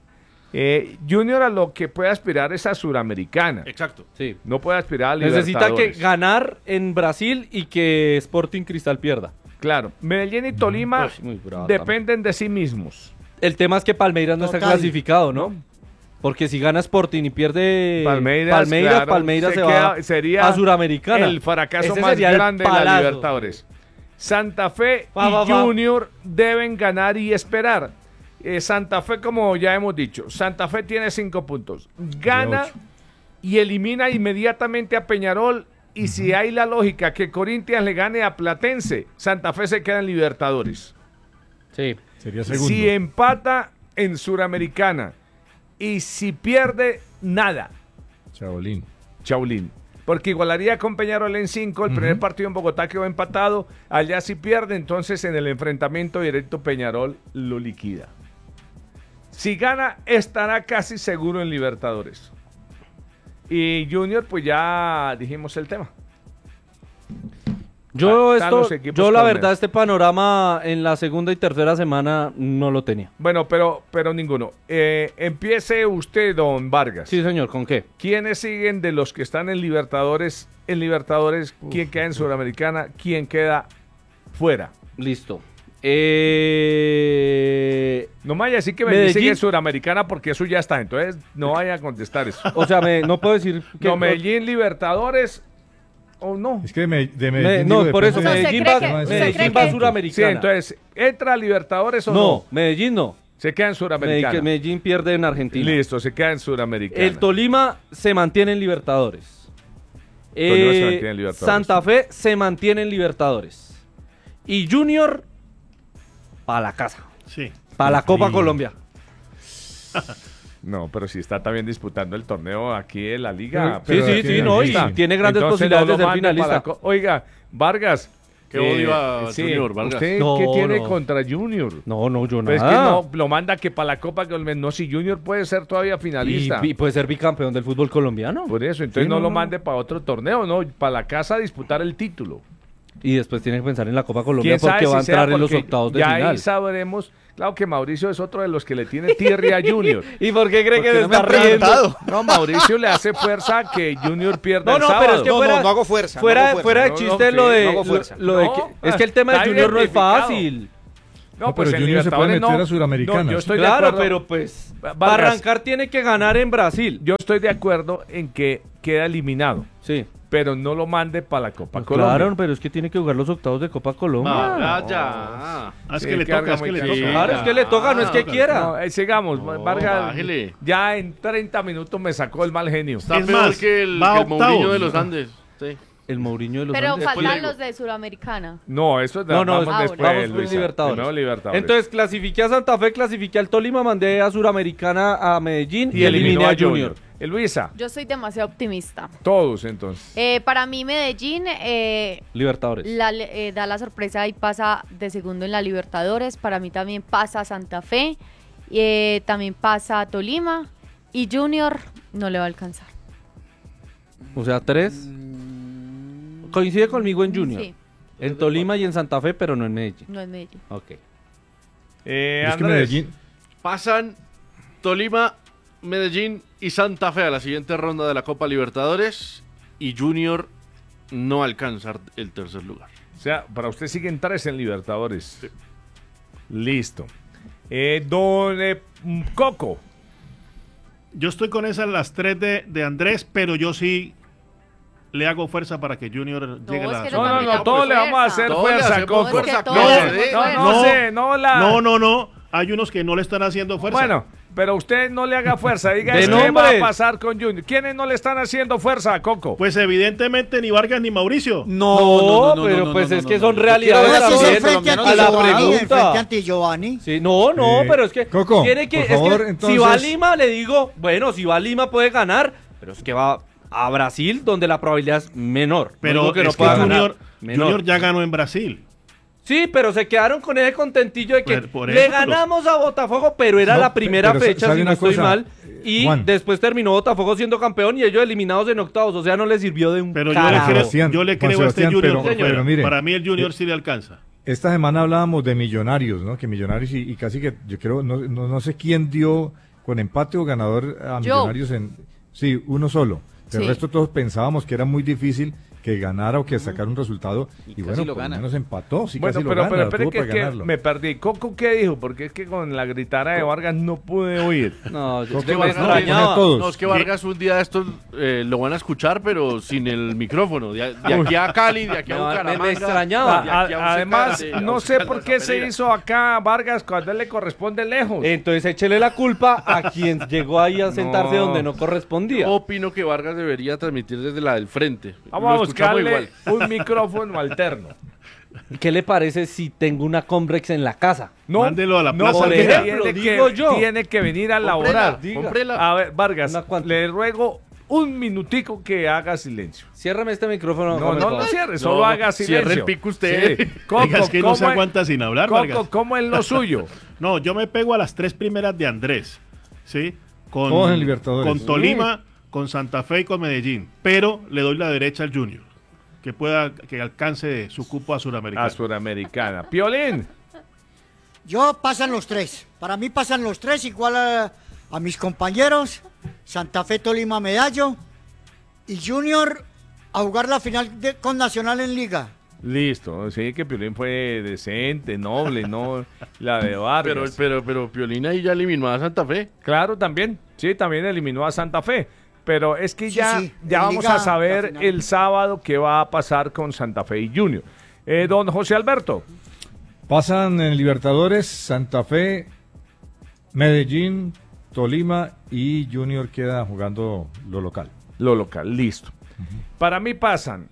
G: Junior a lo que puede aspirar es a Suramericana.
J: Exacto.
H: Sí.
G: No puede aspirar a Libertadores.
H: Necesita que ganar en Brasil y que Sporting Cristal pierda.
G: Claro. Medellín y Tolima dependen de sí mismos.
H: El tema es que Palmeiras no está clasificado, ¿no? Porque si gana Sporting y pierde Palmeiras se va
G: sería
H: a Suramericana.
G: El fracaso más grande de la Libertadores. Santa Fe y Junior deben ganar y esperar. Santa Fe, como ya hemos dicho, Santa Fe tiene 5 puntos. Gana y elimina inmediatamente a Peñarol. Y si hay la lógica que Corinthians le gane a Platense, Santa Fe se queda en Libertadores.
H: Sí,
M: sería segundo.
G: Si empata en Suramericana y si pierde, nada. Chaulín. Porque igualaría con Peñarol en 5. El primer partido en Bogotá quedó empatado. Allá si pierde, entonces en el enfrentamiento directo Peñarol lo liquida. Si gana, estará casi seguro en Libertadores. Y Junior, pues ya dijimos el tema.
H: Yo la verdad, este panorama en la segunda y tercera semana no lo tenía.
G: Bueno, pero ninguno. Empiece usted, don Vargas.
H: Sí, señor, ¿con qué?
G: ¿Quiénes siguen de los que están en Libertadores? ¿Quién queda en Sudamericana? ¿Quién queda fuera?
H: Listo.
G: No me vaya a decir que Medellín es Suramericana porque eso ya está, entonces no vaya a contestar eso.
H: O sea, no puedo decir que...
G: No, Medellín, Libertadores o no.
M: Es que de Medellín...
H: no, por eso Medellín va a Suramericana.
G: Sí, entonces, ¿entra a Libertadores o no?
H: No, Medellín no.
G: Se queda en Suramericana.
H: Medellín pierde en Argentina.
G: Listo, se queda en Suramericana.
H: El Tolima se mantiene en Libertadores.
G: Tolima se mantiene en Libertadores.
H: Santa Fe se mantiene en Libertadores. Y Junior, para la casa.
N: Sí.
H: Para la Copa Colombia.
G: No, pero si está también disputando el torneo aquí de la liga.
H: Sí, no, y tiene grandes posibilidades de ser finalista.
G: Oiga, Vargas.
J: Qué odio a Junior, Vargas.
G: ¿Usted qué tiene contra Junior?
H: No, yo nada.
G: Pues es que no, lo manda que para la Copa Colombia. No, si Junior puede ser todavía finalista.
H: Y puede ser bicampeón del fútbol colombiano.
G: Por eso, entonces no lo mande para otro torneo, no, para la casa a disputar el título.
H: Y después tiene que pensar en la Copa Colombia porque va a entrar en los octavos de final.
G: Ya ahí sabremos. Claro que Mauricio es otro de los que le tiene tirria a Junior.
H: ¿Y por qué cree que se está riendo?
G: No, Mauricio le hace fuerza que Junior pierda el sábado.
H: Pero es que
K: no hago fuerza.
H: Fuera de chiste lo de es que el tema de Junior no es fácil.
G: No, pues
M: pero Junior se puede meter a Suramericana.
G: No, yo estoy de acuerdo.
H: Pero pues para arrancar tiene que ganar en Brasil.
G: Yo estoy de acuerdo en que queda eliminado.
H: Sí.
G: Pero no lo mande para la Copa Colombia.
H: Claro, pero es que tiene que jugar los octavos de Copa Colombia.
N: Es que le toca.
H: Claro, es que le toca, no es que quiera.
G: Sigamos, Vargas. Ya en 30 minutos me sacó el mal genio.
J: Está peor que el Mourinho de los Andes. Sí.
H: El Mourinho de los
I: Pero
H: Andes.
I: faltan los de Suramericana.
G: No, eso es
H: vamos
G: después.
H: Vamos Libertadores.
G: Libertadores.
H: Entonces clasifiqué a Santa Fe, clasifiqué al Tolima, mandé a Suramericana a Medellín y eliminé a Junior.
G: Luisa.
I: Yo soy demasiado optimista.
G: Todos entonces.
I: Para mí Medellín
H: Libertadores.
I: Da la sorpresa y pasa de segundo en la Libertadores. Para mí también pasa Santa Fe, también pasa Tolima y Junior no le va a alcanzar.
H: O sea, 3. Coincide conmigo en Junior. Sí. En Tolima y en Santa Fe, pero no en Medellín.
I: No en Medellín.
H: Ok.
M: Es que Medellín...
J: Pasan Tolima, Medellín y Santa Fe a la siguiente ronda de la Copa Libertadores y Junior no alcanza el tercer lugar.
G: O sea, para usted siguen 3 en Libertadores. Sí. Listo. Don Coco.
N: Yo estoy con esas las 3 de Andrés, pero yo sí le hago fuerza para que Junior llegue a la...
G: No, todos le vamos a hacer fuerza, Coco.
N: No, hay unos que no le están haciendo fuerza.
G: Bueno, pero usted no le haga fuerza, diga qué va a pasar con Junior. ¿Quiénes no le están haciendo fuerza, Coco?
N: Pues evidentemente ni Vargas ni Mauricio.
H: No, pero pues es que son realidades también.
L: A la pregunta. Frente a Giovanni.
H: Sí, pero es que
M: Coco,
H: tiene que,
M: por favor,
H: es que
M: entonces...
H: si va a Lima le digo, bueno, si va a Lima puede ganar, pero es que va a Brasil donde la probabilidad es menor.
N: Pero
H: que no pueda ganar.
N: Junior ya ganó en Brasil.
H: Sí, pero se quedaron con ese contentillo de que le ganamos a Botafogo, pero era la primera fecha, si no estoy mal, y Juan, después terminó Botafogo siendo campeón y ellos eliminados en octavos, o sea, no le sirvió de un carajo.
N: Yo le creo a este Junior, pero mire, para mí el Junior sí le alcanza.
M: Esta semana hablábamos de Millonarios, ¿no? Que Millonarios y casi que, yo creo, no sé quién dio con empate o ganador a Millonarios sí, uno solo. Pero el resto todos pensábamos que era muy difícil que ganara o que sacara un resultado y bueno, por lo menos empató, sí,
G: bueno,
M: casi
G: pero
M: lo
G: que me perdí. ¿Coco qué dijo? Porque es que con la gritara de Vargas no pude oír.
J: No, es que Vargas un día de estos lo van a escuchar, pero sin el micrófono. De aquí a Cali, de aquí a Bucaramanga.
H: Me extrañaba.
G: Además, no sé por qué se hizo acá Vargas cuando él le corresponde lejos.
H: Entonces échele la culpa a quien llegó ahí a sentarse donde no correspondía.
J: Yo opino que Vargas debería transmitir desde la del frente.
G: Vamos a buscarle un micrófono alterno.
H: ¿Qué le parece si tengo una Combrex en la casa?
N: No, mándelo a la plaza.
H: Por ejemplo,
G: tiene que venir a laborar. A ver, Vargas, le ruego un minutico que haga silencio.
H: Ciérrame este micrófono.
G: No lo cierre, solo haga silencio.
J: Cierre el pico usted.
N: Sí. Coco, es que no se aguanta sin hablar,
G: Coco,
N: Vargas.
G: ¿cómo es lo suyo?
N: No, yo me pego a las 3 primeras de Andrés, ¿sí? Con Tolima, con Santa Fe y con Medellín. Pero le doy la derecha al Junior, que alcance su cupo a Suramericana.
G: A Suramericana. Piolín.
L: Yo pasan los 3. Para mí pasan los 3 igual a mis compañeros. Santa Fe, Tolima, Medallo. Y Junior a jugar la final con Nacional en Liga.
G: Listo, sí, que Piolín fue decente, noble, no la de Vargas.
J: Pero Piolín ahí ya eliminó a Santa Fe.
G: Claro, también, sí, también eliminó a Santa Fe. Pero es que ya vamos
L: Liga,
G: a saber el sábado qué va a pasar con Santa Fe y Junior. Don José Alberto.
M: Pasan en Libertadores Santa Fe, Medellín, Tolima y Junior queda jugando lo local.
G: Lo local, listo. Para mí pasan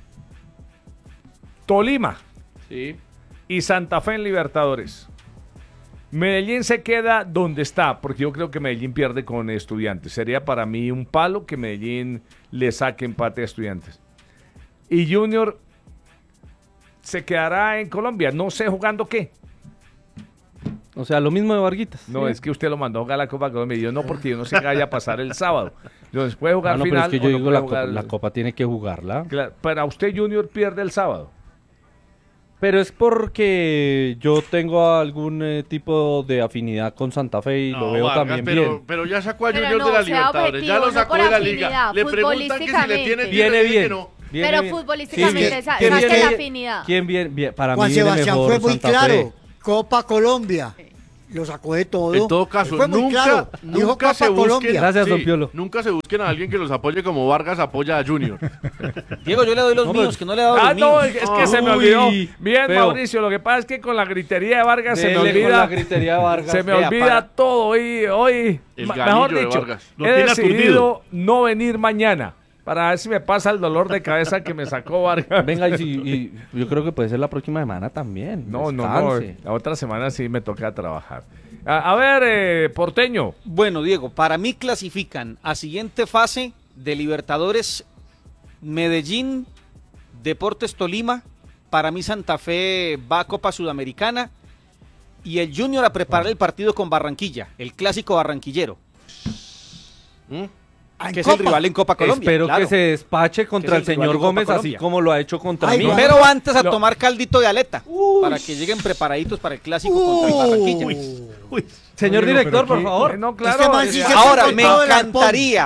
G: Tolima y Santa Fe en Libertadores. Medellín se queda donde está, porque yo creo que Medellín pierde con Estudiantes. Sería para mí un palo que Medellín le saque empate a Estudiantes. Y Junior se quedará en Colombia, no sé jugando qué.
H: O sea, lo mismo de Varguitas.
G: No, es que usted lo mandó a jugar la Copa Colombia y yo no, porque yo no sé qué vaya a pasar el sábado. Entonces puede jugar
H: no,
G: final.
H: Pero es que yo digo
G: no
H: la Copa tiene que jugarla.
G: Claro, para usted Junior pierde el sábado.
H: Pero es porque yo tengo algún tipo de afinidad con Santa Fe y lo veo
J: Vargas,
H: también bien.
J: Pero ya sacó a Junior de la Libertadores, ya lo sacó de la Liga. Le preguntan que si le tiene
H: viene bien.
J: Que no.
I: Pero futbolísticamente saque la afinidad.
H: ¿Quién bien? Para
L: Juan
H: mí viene
L: Sebastián
H: mejor
L: fue muy
H: Santa
L: claro.
H: Fe.
L: Copa Colombia. Lo sacó de todo.
J: En todo caso,
L: fue muy claro. Dijo
J: nunca
L: Copa
J: se busquen,
L: Colombia.
H: Gracias, don Piolo.
J: Nunca se busquen a alguien que los apoye como Vargas apoya a Junior.
K: Diego, yo le doy los míos, que no le he dado los míos.
G: No, es que se me olvidó. Bien,
H: feo.
G: Mauricio, lo que pasa es que con la gritería de Vargas se me
H: Dele
G: olvida.
H: con la gritería de Vargas.
G: Se me
H: Vea,
G: olvida todo hoy.
J: El
G: Mejor
J: galillo de
G: dicho,
J: Vargas.
N: Lo
G: he
N: tiene
G: decidido
N: aturdido.
G: no venir mañana para ver si me pasa el dolor de cabeza que me sacó Vargas.
H: Venga, y yo creo que puede ser la próxima semana también.
G: No,
H: Descanse.
G: la otra semana sí me toca trabajar. A ver, Porteño.
K: Bueno, Diego, para mí clasifican a siguiente fase de Libertadores Medellín, Deportes Tolima. Para mí Santa Fe va a Copa Sudamericana y el Junior a preparar el partido con Barranquilla, el clásico barranquillero. Que es el rival en Copa Colombia.
H: Espero
K: claro.
H: que se despache contra el señor Gómez, así como lo ha hecho contra mí.
K: Pero antes a tomar caldito de aleta, para que lleguen preparaditos para el clásico contra el Barranquilla.
H: Señor director, por favor.
G: No, claro.
K: Ahora, me encantaría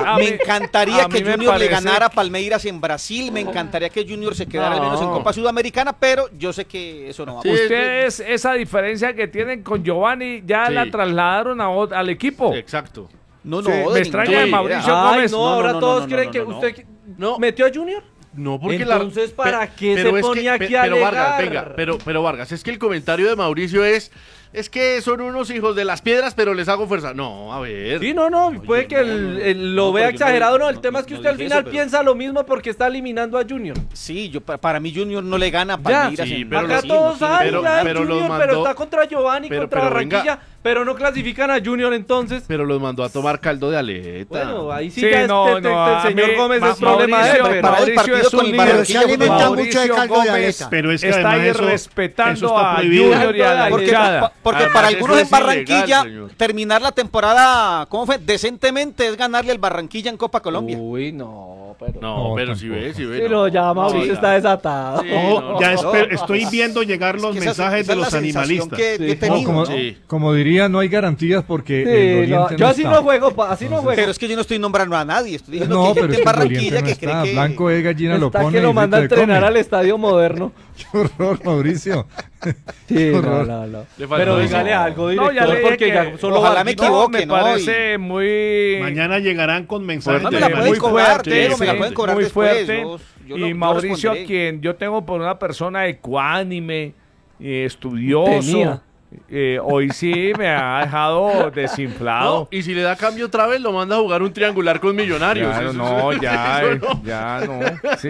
G: a mí
K: que
G: me
K: Junior le
G: parece-
K: ganara a Palmeiras en Brasil, me encantaría que Junior se quedara al menos en Copa Sudamericana, pero yo sé que eso no va a pasar.
G: Ustedes, esa diferencia que tienen con Giovanni, ya la trasladaron al equipo.
J: Exacto.
K: No,
G: Sí, me extraña de Mauricio
H: Ay,
G: Gómez.
H: no, ahora todos creen que usted metió a Junior.
J: No, porque
H: entonces, ¿para qué
J: pero
H: se
J: es
H: ponía
J: que,
H: aquí a
J: pero Vargas,
H: alegar?
J: venga, pero Vargas, es que el comentario de Mauricio es que son unos hijos de las piedras, pero les hago fuerza. No, a ver.
H: Sí, no, puede que lo vea exagerado, no, el tema es que usted al
K: dije
H: final
K: eso, pero-
H: piensa lo mismo porque está eliminando a Junior.
K: Sí, para mí Junior no le gana a Palmeiras
J: sí,
K: en
J: pero
K: Brasil.
H: Acá todos saben,
J: pero
H: Junior,
J: los mandó-
H: pero está contra Giovanni,
J: pero
H: contra
J: venga.
H: Barranquilla, pero no clasifican a Junior entonces.
J: Pero los mandó a tomar caldo de aleta.
H: Bueno, ahí sí,
G: Sí,
H: ya
G: no,
H: el
G: a
H: señor
G: mí,
H: Gómez es problema de él.
G: Mauricio,
H: pero-
G: Mauricio es un líder.
L: Pero se alimenta mucho de
G: Mauricio
L: caldo de
G: Gómez
L: aleta.
N: Pero es que
G: está
N: además eso
G: irrespetando
N: está
G: a
N: prohibido.
G: Junior y a la hinchada.
K: Porque
J: Además,
K: para
J: eso
K: algunos en
J: es ilegal,
K: Barranquilla,
J: señor.
K: terminar la temporada, ¿cómo fue? Decentemente es ganarle al Barranquilla en Copa Colombia.
H: Uy, no, pero...
J: No,
M: No,
J: pero si
M: tampoco.
J: ve, si ve.
H: Pero ya Mauricio
J: Sí,
H: está desatado.
J: Sí,
N: Ojo, ya
K: no.
N: estoy viendo llegar los
K: Es que esa
N: mensajes
K: es
N: de
K: la
N: los
K: sensación
N: animalistas.
K: que he
H: Sí.
K: tenido.
M: como,
J: Sí.
M: como diría, no hay garantías porque el
H: Sí,
M: Oriente
H: yo así
M: está.
H: no juego, así no juego.
K: Pero es que yo no estoy nombrando a nadie, estoy diciendo
M: No,
K: que hay
M: pero
K: gente
M: es
K: en
M: que el Oriente
K: Barranquilla
M: no
K: que cree
M: está.
K: que...
M: Blanco es gallina, lo
H: Está
M: pone
H: que
M: y
H: lo
M: frito
H: manda a
M: le
H: entrenar
M: come.
H: al estadio moderno.
M: Qué horror, Mauricio.
H: Sí,
M: Qué
H: no,
M: horror.
H: no.
J: Le faltó
H: Pero
J: eso.
H: dígale algo,
G: No,
H: director,
G: ya le dije
H: porque
G: que
H: ya solo
K: ojalá me
H: Vargas-
K: equivoque,
G: me
K: ¿no?
G: parece muy...
N: Mañana llegarán con mensajes
K: No me
N: de
K: la
N: los
K: pueden
G: muy
N: analistas.
K: cobrar,
G: fuerte,
K: Diego, me la
G: sí,
K: pueden cobrar
G: muy
K: después.
G: fuerte.
K: Yo
G: Y
K: yo
G: Mauricio,
K: responderé.
G: quien yo tengo por una persona ecuánime, estudioso,
H: Tenía.
G: hoy sí me ha dejado
J: No,
G: desinflado.
J: y si le da cambio otra vez, lo manda a jugar un triangular con Millonarios.
G: Claro,
J: Eso-
G: no,
J: eso no.
G: ya no, sí.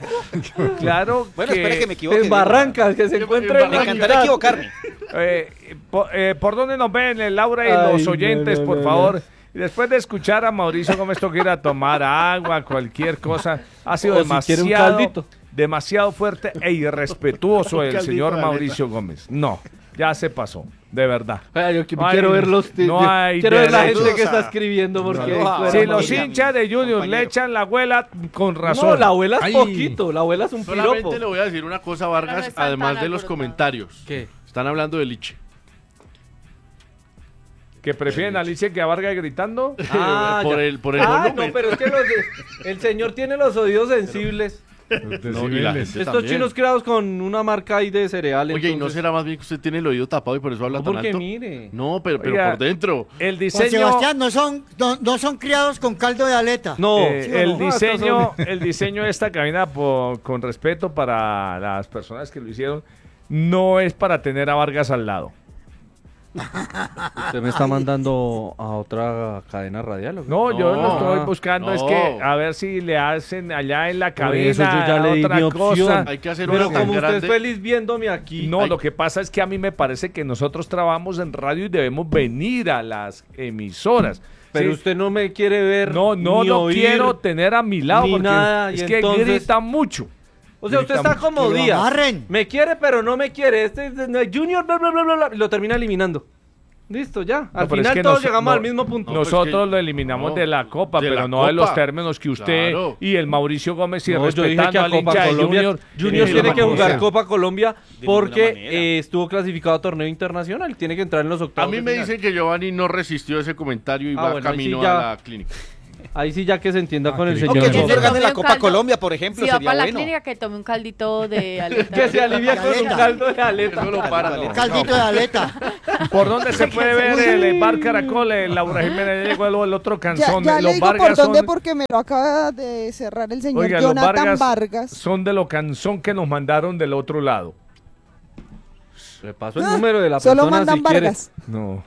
G: Claro
K: Bueno, espere que me equivoque.
H: En
K: Diego.
H: Barrancas, que se encuentra en
K: Me
H: la
K: encantaría
H: mitad.
K: equivocarme.
G: ¿Por dónde nos ven, Laura y
H: Ay,
G: los
H: no,
G: oyentes,
H: no,
G: por
H: no,
G: favor? Y después de escuchar a Mauricio Gómez, toca ir a tomar agua, cualquier cosa. Ha sido
H: O si quiere un caldito.
G: demasiado fuerte e irrespetuoso el
N: caldito
G: señor
N: de
G: Mauricio Gómez. No, ya se pasó, de verdad.
H: Ay, yo
G: No
H: quiero
G: hay-
H: ver los
G: no hay
H: quiero ver la
G: derecho.
H: gente que está escribiendo porque
K: Saludos a-
G: Si
K: Bueno,
G: los
K: mira,
G: hinchas de Junior
K: compañero.
G: le echan la abuela, con razón.
H: No, la abuela es
M: Ay.
H: poquito, la abuela es un piropo.
J: Solamente le voy a decir una cosa, Vargas,
I: Pero no están
J: además
I: tan
J: de los
I: alborotados.
J: comentarios.
H: ¿Qué?
J: Están hablando de Liche.
G: Que prefieren a Alicia que a Vargas gritando.
H: Ah,
J: por
H: ya.
J: el
H: Ah,
J: volumen.
H: no, pero es que el señor tiene los oídos sensibles.
J: No, y la gente
H: Estos
J: también.
H: chinos creados con una marca ahí de cereal.
J: Oye, ¿y no será más bien que usted tiene el oído tapado y por eso habla tan
H: Porque
J: alto?
H: mire.
J: No, pero
G: Oiga,
J: por dentro.
G: El
L: Juan
G: diseño...
L: Sebastián, no son criados con caldo de aleta.
H: No.
L: ¿Sí o
G: el
L: no?
G: diseño de esta cabina, con respeto para las personas que lo hicieron, no es para tener a Vargas al lado.
H: ¿Usted me está mandando a otra cadena radial? ¿o qué?
G: No, yo lo estoy buscando, es que a ver si le hacen allá en la cabina
H: eso yo ya le di
G: otra
H: mi opción.
G: cosa.
J: Hay que hacer
H: Pero
J: una tan
H: como usted
J: grande.
H: es feliz viéndome aquí.
G: No, lo que pasa es que a mí me parece que nosotros trabajamos en radio y debemos venir a las emisoras.
H: Pero
G: ¿sí?
H: usted no me quiere ver.
G: No
H: ni
G: lo
H: oír,
G: quiero tener a mi lado
H: ni
G: porque
H: nada,
G: es
H: y
G: que
H: entonces-
G: grita mucho.
H: O sea, usted está
G: Grita
H: como
L: Que lo
H: Díaz.
L: amarren.
H: Me quiere, pero no me quiere. Junior, bla, bla, bla, bla, bla, y lo termina eliminando. Listo, ya. Al
G: No, pero es
H: final
G: que
H: todos
G: nos-
H: llegamos
G: no-
H: al mismo punto.
G: Nosotros lo eliminamos de la Copa,
J: de
G: pero
J: la
G: no de los
J: Copa.
G: términos que usted
J: Claro.
G: y el Mauricio Gómez y
H: No, yo dije
G: respetando
H: que a
G: al
H: Copa
G: hincha de
H: Colombia,
G: Junior.
H: Junior
G: de
H: tiene que
G: ninguna
H: jugar
G: manera.
H: Copa Colombia
K: De
H: porque
K: ninguna manera.
H: estuvo clasificado a torneo internacional. Tiene que entrar en los
J: A
H: octavos.
J: mí
H: de
J: me
H: final.
J: dicen que Giovanni no resistió ese comentario y
H: Ah,
J: va
H: bueno, ahí
J: camino
H: sí ya-
J: a la clínica.
H: Ahí sí ya que se entienda con el
M: que
H: señor.
K: O que
M: Junior
K: Junior gane
I: tome
K: la
I: un
K: Copa
I: caldo.
K: Colombia, por ejemplo,
I: Si va
K: sería
I: para la
K: bueno.
I: clínica, que tome un caldito de aleta.
H: Que se alivia con un caldo de aleta.
J: Eso lo para.
L: Un caldito de aleta.
G: ¿Por dónde se puede ver el Bar Caracol? Laura Jiménez llegó el otro
A: Ya,
G: canzón.
A: ya le
G: Los
A: digo por
G: Vargas
A: dónde
G: son,
A: porque me lo acaba de cerrar el señor
G: oiga, los
A: Jonathan Vargas.
G: son de lo canzón que nos mandaron del otro lado.
H: Le paso el número de la
A: Solo
H: persona
A: mandan
H: si quiere.
A: Vargas.
G: No.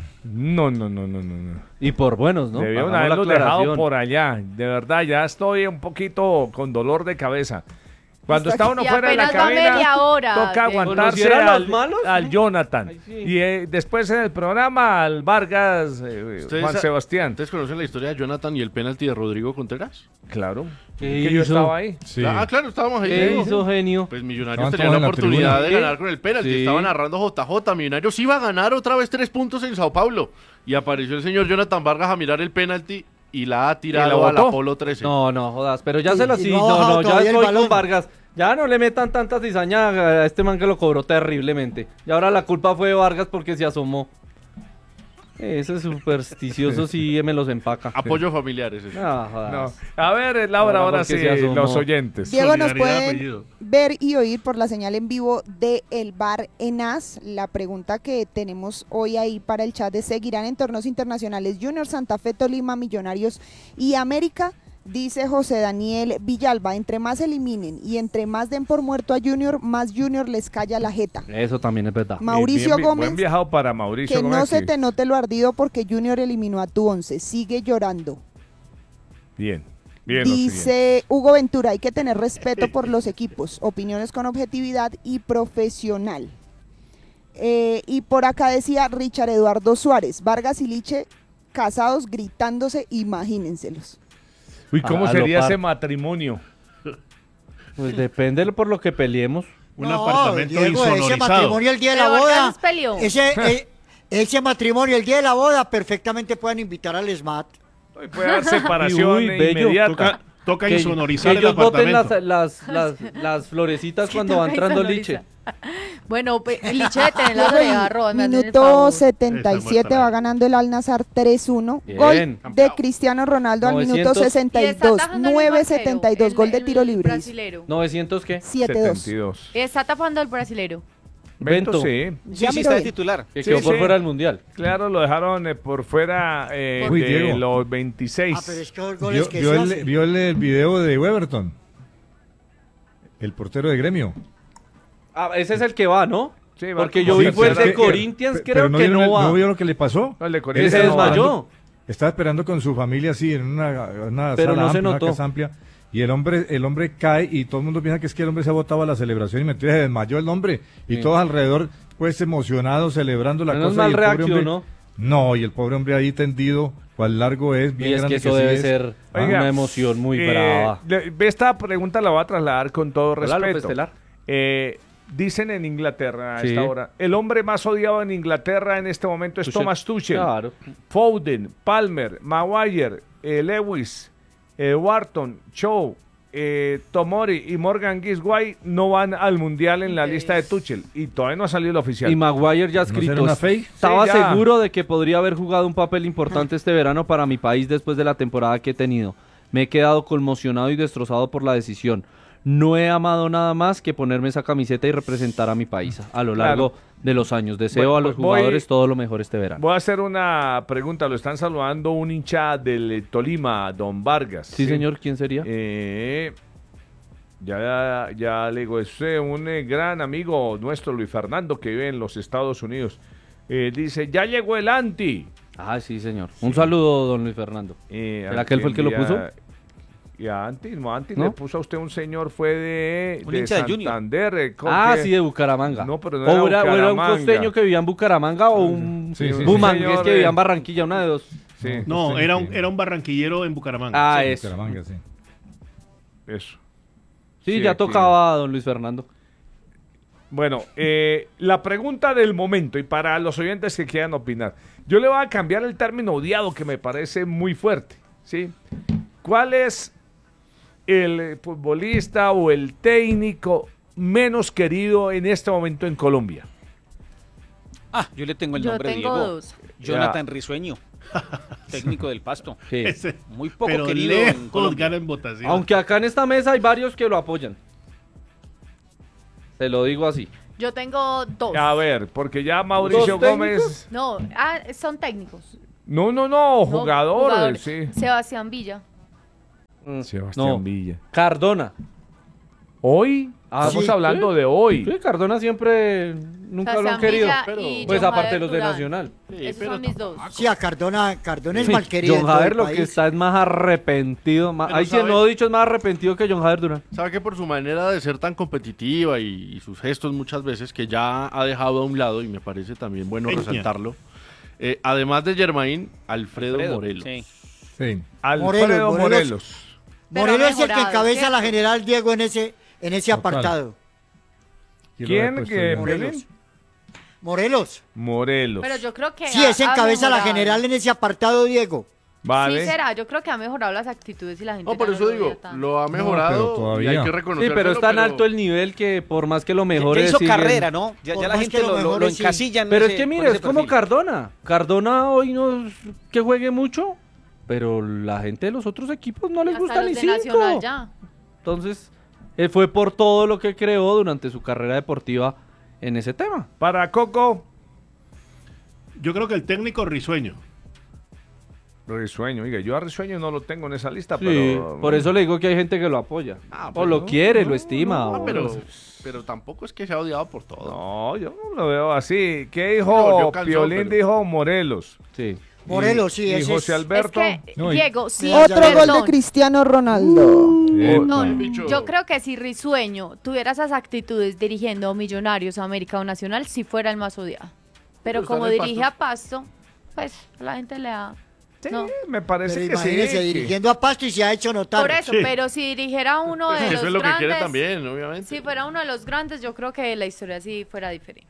H: Y por buenos, ¿no?
G: Debieron
H: Hagamos la
G: haberlos dejado
H: aclaración.
G: por allá. De verdad, ya estoy un poquito con dolor de cabeza. Cuando está uno
I: Y
G: fuera de la
I: apenas va
G: cabina,
I: media hora.
G: toca
I: ¿Qué?
G: aguantarse
H: ¿Conocieran
G: al,
H: los malos?
G: al Jonathan.
H: Ay, sí.
G: Y después en el programa al Vargas, Juan Sebastián.
J: ¿Ustedes conocen la historia de Jonathan y el penalti de Rodrigo Contreras?
G: Claro.
H: ¿Qué
G: Que yo
H: hizo?
G: estaba ahí.
M: Sí.
J: Ah, claro, estábamos ahí.
H: ¿Qué
J: ¿no?
H: hizo, genio?
J: Pues Millonarios
M: Estaban
J: tenían
M: todos
J: la
M: en la
J: oportunidad de
H: tribuna.
J: ganar con el penalti.
H: Sí.
J: Estaba narrando JJ. Millonarios iba a ganar otra vez 3 puntos en Sao Paulo. Y apareció el señor Jonathan Vargas a mirar el penalti y la ha tirado a la
G: botó?
J: Polo 13.
H: No, no, jodas. Pero ya se lo
L: Y
H: sí.
L: no ha
H: No,
L: bajado
H: no, ya
L: todavía el
H: estoy con
L: balón.
H: Vargas. Ya no le metan tanta cizaña a este man que lo cobró terriblemente. Y ahora la culpa fue de Vargas porque se asomó. Ese supersticioso sí me los empaca.
J: Apoyo familiares. ese.
H: No,
G: No.
H: jodas.
G: A ver, Laura, ahora
H: porque
G: sí,
H: se asomó.
G: los oyentes.
A: Diego, nos
N: Solidaridad de
A: pueden
N: apellido.
A: ver y oír por la señal en vivo de El Bar Enas. La pregunta que tenemos hoy ahí para el chat es: ¿seguirán en torneos internacionales Junior, Santa Fe, Tolima, Millonarios y América? Dice José Daniel Villalba: entre más eliminen y entre más den por muerto a Junior, más Junior les calla la jeta.
H: Eso también es verdad.
A: Mauricio Gómez,
G: Buen viajado para Mauricio
A: que
G: Gómez.
A: no se
G: sí.
A: te note lo ardido porque Junior eliminó a tu once, sigue llorando.
G: Bien, bien. lo siguiente.
A: Dice Hugo Ventura: hay que tener respeto por los equipos, opiniones con objetividad y profesional. Y por acá decía Richard Eduardo Suárez: Vargas y Liche casados gritándose, imagínenselos.
G: Uy, ¿cómo
H: A
G: sería
H: lo par.
G: ese matrimonio?
H: Pues depende por lo que peleemos.
N: Un
L: No,
N: apartamento
L: Diego, ese
N: insonorizado.
L: matrimonio el día de la
I: Pero
L: boda.
I: Vargas peleó.
L: Ese matrimonio el día de la boda perfectamente pueden invitar al SMAT.
G: Uy, puede haber separación
H: Uy, bello.
G: inmediata.
N: Toca
H: Que
N: insonorizar el
H: ellos boten
N: apartamento.
H: las florecitas
I: Sí,
H: cuando va
I: toca
H: entrando
I: insonorizar.
H: Liche.
I: Bueno, Liche de tener las orejas rojas. me hacen el
A: Minuto
I: favor.
A: 77 va ganando el Al Nassr 3-1.
H: Bien.
A: Gol de Cristiano Ronaldo al minuto
H: 900.
I: Y está
A: 62.
I: atajando el
A: 9.72.
I: arquero,
A: Gol de
I: el
A: tiro libre. hizo.
I: brasilero.
H: ¿900 qué?
A: 7-2.
G: 72.
I: Está tapando al brasilero.
H: Bento.
G: Sí.
K: Sí,
A: Ya
K: sí,
A: miro
K: está de
A: bien.
K: titular.
H: Que
G: Sí,
H: quedó por
G: sí.
H: fuera del mundial.
G: Claro, lo dejaron por fuera
M: Uy,
G: de
M: Diego.
G: los 26.
L: Ah, pero es que los goles que
M: ¿Vio
L: se
M: el,
L: hacen.
M: vio el video de Weberton? El portero de Gremio.
H: Ah, ese es el que va, ¿no?
G: Sí, va
H: Porque
G: como
H: yo vi fue el
G: tercera.
H: de Corinthians, creo que
M: vieron
H: no va.
M: ¿No vio lo que le pasó?
G: No, el de
H: Él
G: Corinthians
H: se
G: no va.
H: desmayó.
M: Estaba esperando con su familia así en una
H: Pero
M: sala
H: no se
M: amplia, una
H: notó.
M: casa amplia, y el hombre cae y todo el mundo piensa que es que el hombre se ha botado a la celebración y mentira, se desmayó el hombre y
H: Sí.
M: todos alrededor pues emocionados celebrando la
H: Menos
M: cosa.
H: mal
M: y el pobre
H: reaccionó.
M: hombre- No, y el pobre hombre ahí tendido, cuál largo es, bien
H: Y es
M: grande
H: que eso
M: sí
H: debe
M: es.
H: ser
G: Oiga,
H: una emoción muy brava.
G: Esta pregunta la voy a trasladar con todo
H: Hola, López
G: respeto.
H: Telar.
G: Dicen en Inglaterra a
H: Sí.
G: esta hora, el hombre más odiado en Inglaterra en este momento es
H: Tuchel.
G: Thomas Tuchel.
H: Claro.
G: Foden, Palmer, Maguire, Lewis, Wharton, Shaw, Tomori y Morgan Gisway no van al Mundial en la lista de Tuchel y todavía no ha salido el oficial.
H: Y Maguire ya ha
M: ¿No será
H: escrito.
M: una fake?
H: Estaba
G: Sí, ya.
H: seguro de que podría haber jugado un papel importante este verano para mi país después de la temporada que he tenido. Me he quedado conmocionado y destrozado por la decisión. no he amado nada más que ponerme esa camiseta y representar a mi país a lo largo de los años. Deseo a los jugadores todo lo mejor este verano.
G: Voy a hacer una pregunta. Lo están saludando un hincha del Tolima, don Vargas.
H: Sí, señor. ¿Quién sería?
G: Ya le digo, es un gran amigo nuestro, Luis Fernando, que vive en los Estados Unidos. Dice, ya llegó el Anti.
H: Ah, sí, señor. Un saludo, don Luis Fernando. ¿Será que él fue el que lo puso?
G: Y a Anti
H: ¿No?
G: le puso a usted un señor, fue de
K: hincha de
G: Santander.
H: Sí, de Bucaramanga.
G: No, pero no
H: o
G: era
H: era un
G: Bucaramanga.
H: costeño que vivía en Bucaramanga o un bumangués que vivía en Barranquilla, una de dos.
G: Sí.
N: No, era un barranquillero en Bucaramanga.
H: Eso.
M: Bucaramanga, sí.
G: Eso.
H: Sí, ya tocaba a don Luis Fernando.
G: Bueno, la pregunta del momento, y para los oyentes que quieran opinar, yo le voy a cambiar el término odiado que me parece muy fuerte, ¿sí? ¿Cuál es el futbolista o el técnico menos querido en este momento en Colombia?
K: Yo le tengo el nombre de
I: tengo
K: Diego.
I: dos.
K: Jonathan Risueño, técnico del Pasto.
H: Sí.
K: Muy poco
N: Pero
K: querido en Colombia.
N: gana en votación.
H: Aunque acá en esta mesa hay varios que lo apoyan. Se lo digo así.
I: Yo tengo dos.
G: A ver, porque ya Mauricio Gómez...
I: No, son técnicos.
G: No, jugadores, sí.
I: Sebastián Villa.
G: Sebastián Villa.
H: Cardona.
G: ¿Hoy? Estamos hablando de hoy.
H: Sí, Cardona siempre nunca lo han querido. Pero, pues
I: John
H: aparte de
I: Jader
H: los de
I: Durán.
H: Nacional.
I: Esos son mis dos.
L: Sí, a Cardona es mal querido.
H: John Jader lo que está es más arrepentido. Ahí sí, no dicho, es más arrepentido que John Jader Durán.
J: Sabe que por su manera de ser tan competitiva y sus gestos muchas veces, que ya ha dejado a un lado, y me parece también bueno resaltarlo, además de Germain, Alfredo Morelos.
M: Sí.
G: Alfredo Morelos.
L: Morelos es el que encabeza la general, Diego, en ese apartado.
G: ¿Quién?
L: Morelos.
I: Pero yo creo que
L: Sí, ese encabeza la general en ese apartado, Diego.
G: Vale.
I: Sí será, yo creo que ha mejorado las actitudes y la gente.
J: No, por
I: ya
J: eso
I: lo
J: digo,
I: odia tanto.
J: lo ha mejorado y hay que reconocerlo.
H: Sí, pero es tan alto el nivel que por más que lo mejore
K: Ya hizo
H: siguen-
K: carrera, ¿no? Ya la gente lo encasilla en
H: Pero
K: ese-
H: es que
K: con
H: mire,
K: ese
H: es como
K: perfil.
H: Cardona. Cardona hoy no es que juegue mucho, pero la gente de los otros equipos no les
I: Hasta
H: gusta
I: los
H: ni
I: de
H: cinco.
I: Nacional ya.
H: Entonces, fue por todo lo que creó durante su carrera deportiva en ese tema.
G: Para Coco.
N: Yo creo que el técnico Risueño.
G: Risueño, oiga, yo a Risueño no lo tengo en esa lista,
H: Sí,
G: pero...
H: por eso le digo que hay gente que lo apoya. O lo quiere, lo estima. o-
J: Pero tampoco es que sea odiado por todo.
G: No, yo no lo veo así. ¿Qué
J: No,
G: dijo
J: yo cansó,
G: Piolín?
J: pero-
G: Dijo Morelos.
H: Sí.
L: Morelos, sí,
G: Y
L: ese
G: José
L: es-
G: Alberto.
I: Es que,
M: No, y-
I: Diego, sí.
A: Otro gol de
I: perdón.
A: Cristiano Ronaldo.
I: No, yo creo que si Risueño tuviera esas actitudes dirigiendo Millonarios, América o Nacional, si fuera el más odiado. Pero
J: está
I: como
J: en el
I: dirige
J: Pasto.
I: a Pasto, pues la gente le da.
G: Sí,
I: no.
G: me parece
L: Pero
G: que sí.
L: imagínese, dirigiendo a Pasto y se ha hecho notar.
I: Por eso,
N: Sí.
I: pero si dirigiera uno de los
J: Eso es lo que
I: grandes,
J: quiere también, obviamente.
I: si fuera uno de los grandes, yo creo que la historia sí fuera diferente.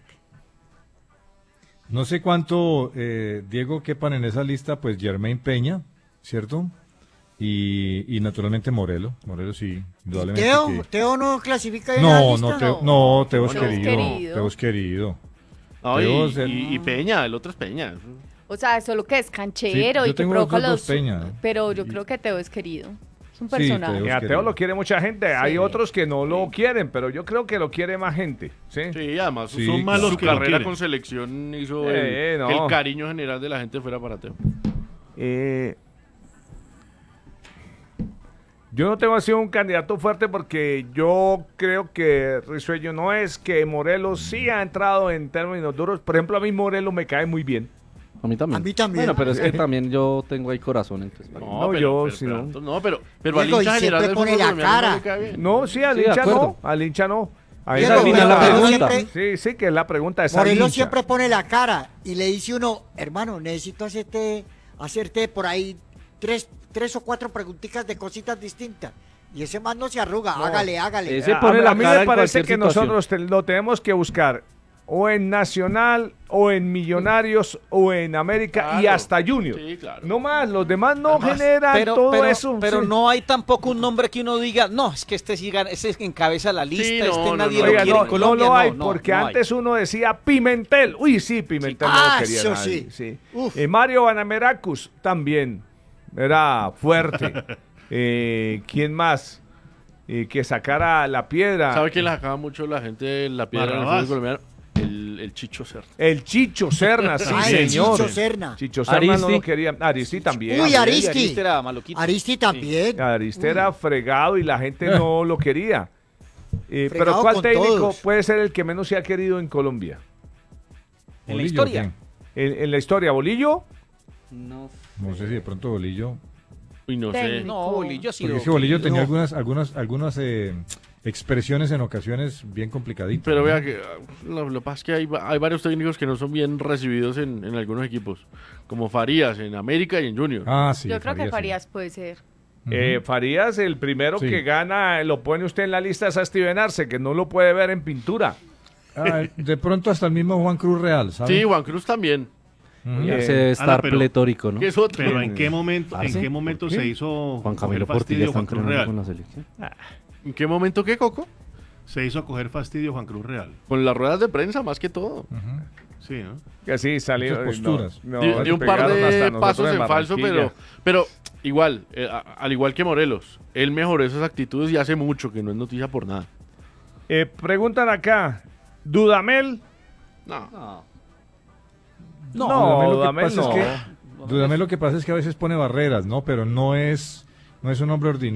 M: No sé cuánto, Diego, quepan en esa lista, pues Germain Peña, ¿cierto? Y naturalmente Morelos sí, indudablemente.
L: Teo no clasifica en la
M: No,
L: lista.
M: Teo es
I: Teo es
M: querido.
I: querido.
M: Teo es querido.
J: No,
M: Teo
J: y,
M: es el-
J: y Peña, el otro es Peña.
I: O sea, solo que es canchero
M: Sí, yo
I: y que
M: tengo
I: provoca
M: los dos
I: los...
M: Peña.
I: Pero yo creo que Teo es querido. Es un
M: Sí,
I: personaje.
M: Teo.
G: Y a Teo lo quiere mucha gente. Hay otros que no lo quieren, pero yo creo que lo quiere más gente. Sí.
J: Sí, además
M: Sí,
J: son malos
N: claro.
J: su
N: que lo
J: carrera
N: quieren.
J: con selección hizo
G: No.
J: que el cariño general de la gente fuera para Teo.
G: Yo no tengo así un candidato fuerte porque yo creo que Risueño no es, que Morelos sí ha entrado en términos duros. Por ejemplo, a mí Morelos me cae muy bien.
H: A mí también.
L: A mí también.
H: Bueno, pero es que también yo tengo ahí corazón. Entonces,
G: No, yo sí no.
J: Pero al
L: Diego,
J: hincha
L: y
J: general
L: siempre
J: del
L: pone
J: fútbol
L: la
J: colombiano
L: cara.
J: no le cae bien.
G: No, sí, al
H: Sí, de
G: hincha
H: acuerdo.
G: no. Al hincha no. Ahí
L: Diego,
G: es
H: al final la
L: Morelos
H: pregunta.
L: siempre-
G: Sí, que es la pregunta de
L: Morelos siempre pone la cara y le dice uno, hermano, necesito hacerte por ahí tres o cuatro preguntitas de cositas distintas. Y ese man no se arruga, hágale.
H: Ese pone la
G: a mí
H: cara
G: me
H: en
G: parece
H: cualquier
G: que
H: situación.
G: nosotros lo tenemos que buscar o en Nacional, o en Millonarios, o en América, y
J: Claro.
G: hasta Junior.
J: Sí, claro.
G: No más, los demás no generan
K: pero,
G: todo
K: pero,
G: eso.
K: Pero
G: sí.
K: no hay tampoco un nombre que uno diga, no, es que este siga, ese encabeza la lista,
J: Sí,
K: este
J: no,
K: nadie
J: no,
K: lo
G: Oiga,
K: quiere
G: no,
K: en Colombia.
G: no lo hay,
K: no,
G: porque
K: no hay.
G: antes uno decía Pimentel. Uy, sí, Pimentel no lo quería
L: eso
G: nadie,
L: sí.
G: sí. Mario Banameracus también era fuerte. ¿Quién más? que sacara la piedra.
J: ¿Sabe quién le sacaba mucho la gente de la piedra en el fútbol colombiano? El Chicho Serna.
G: El Chicho Serna, sí, señor.
L: Chicho Serna.
G: Chicho Serna no lo quería. Aristi también.
L: Uy, Aristi.
K: Aristi era maluquito.
L: Aristi también.
G: Sí. Aristi era fregado y la gente no lo quería. Pero ¿cuál técnico
L: todos
G: puede ser el que menos se ha querido en Colombia?
K: En la historia.
G: ¿En la historia? ¿Bolillo?
M: No sé si de pronto Bolillo.
J: Uy, no
I: Técnico.
J: sé.
K: No, Bolillo ha sido.
M: Porque es que Bolillo tenía algunas expresiones en ocasiones bien complicaditas.
J: Pero vea que lo que pasa es que hay varios técnicos que no son bien recibidos en algunos equipos, como Farías en América y en Junior.
M: Ah, sí.
I: Yo creo que Farías puede ser.
G: Farías, el primero que gana, lo pone usted en la lista es a Steven Arce, que no lo puede ver en pintura.
M: De pronto hasta el mismo Juan Cruz Real, ¿sabes?
J: Sí, Juan Cruz también.
H: Se debe estar pletórico, ¿no?
N: Pero ¿en qué momento se hizo
H: Juan Camilo
N: coger fastidio
H: Portilla
N: Juan Cruz Real?
H: con la selección.
J: ¿En qué momento qué, Coco?
N: Se hizo coger fastidio Juan Cruz Real.
J: Con las ruedas de prensa, más que todo.
N: Sí, ¿no?
G: Que así salió.
M: Muchas posturas.
J: De un par de pasos en falso, pero igual, al igual que Morelos, él mejoró esas actitudes y hace mucho que no es noticia por nada.
G: Preguntan acá, ¿Dudamel?
J: No.
M: Dudamel lo que pasa es que a veces pone barreras, ¿no? Pero no es un hombre ordinario.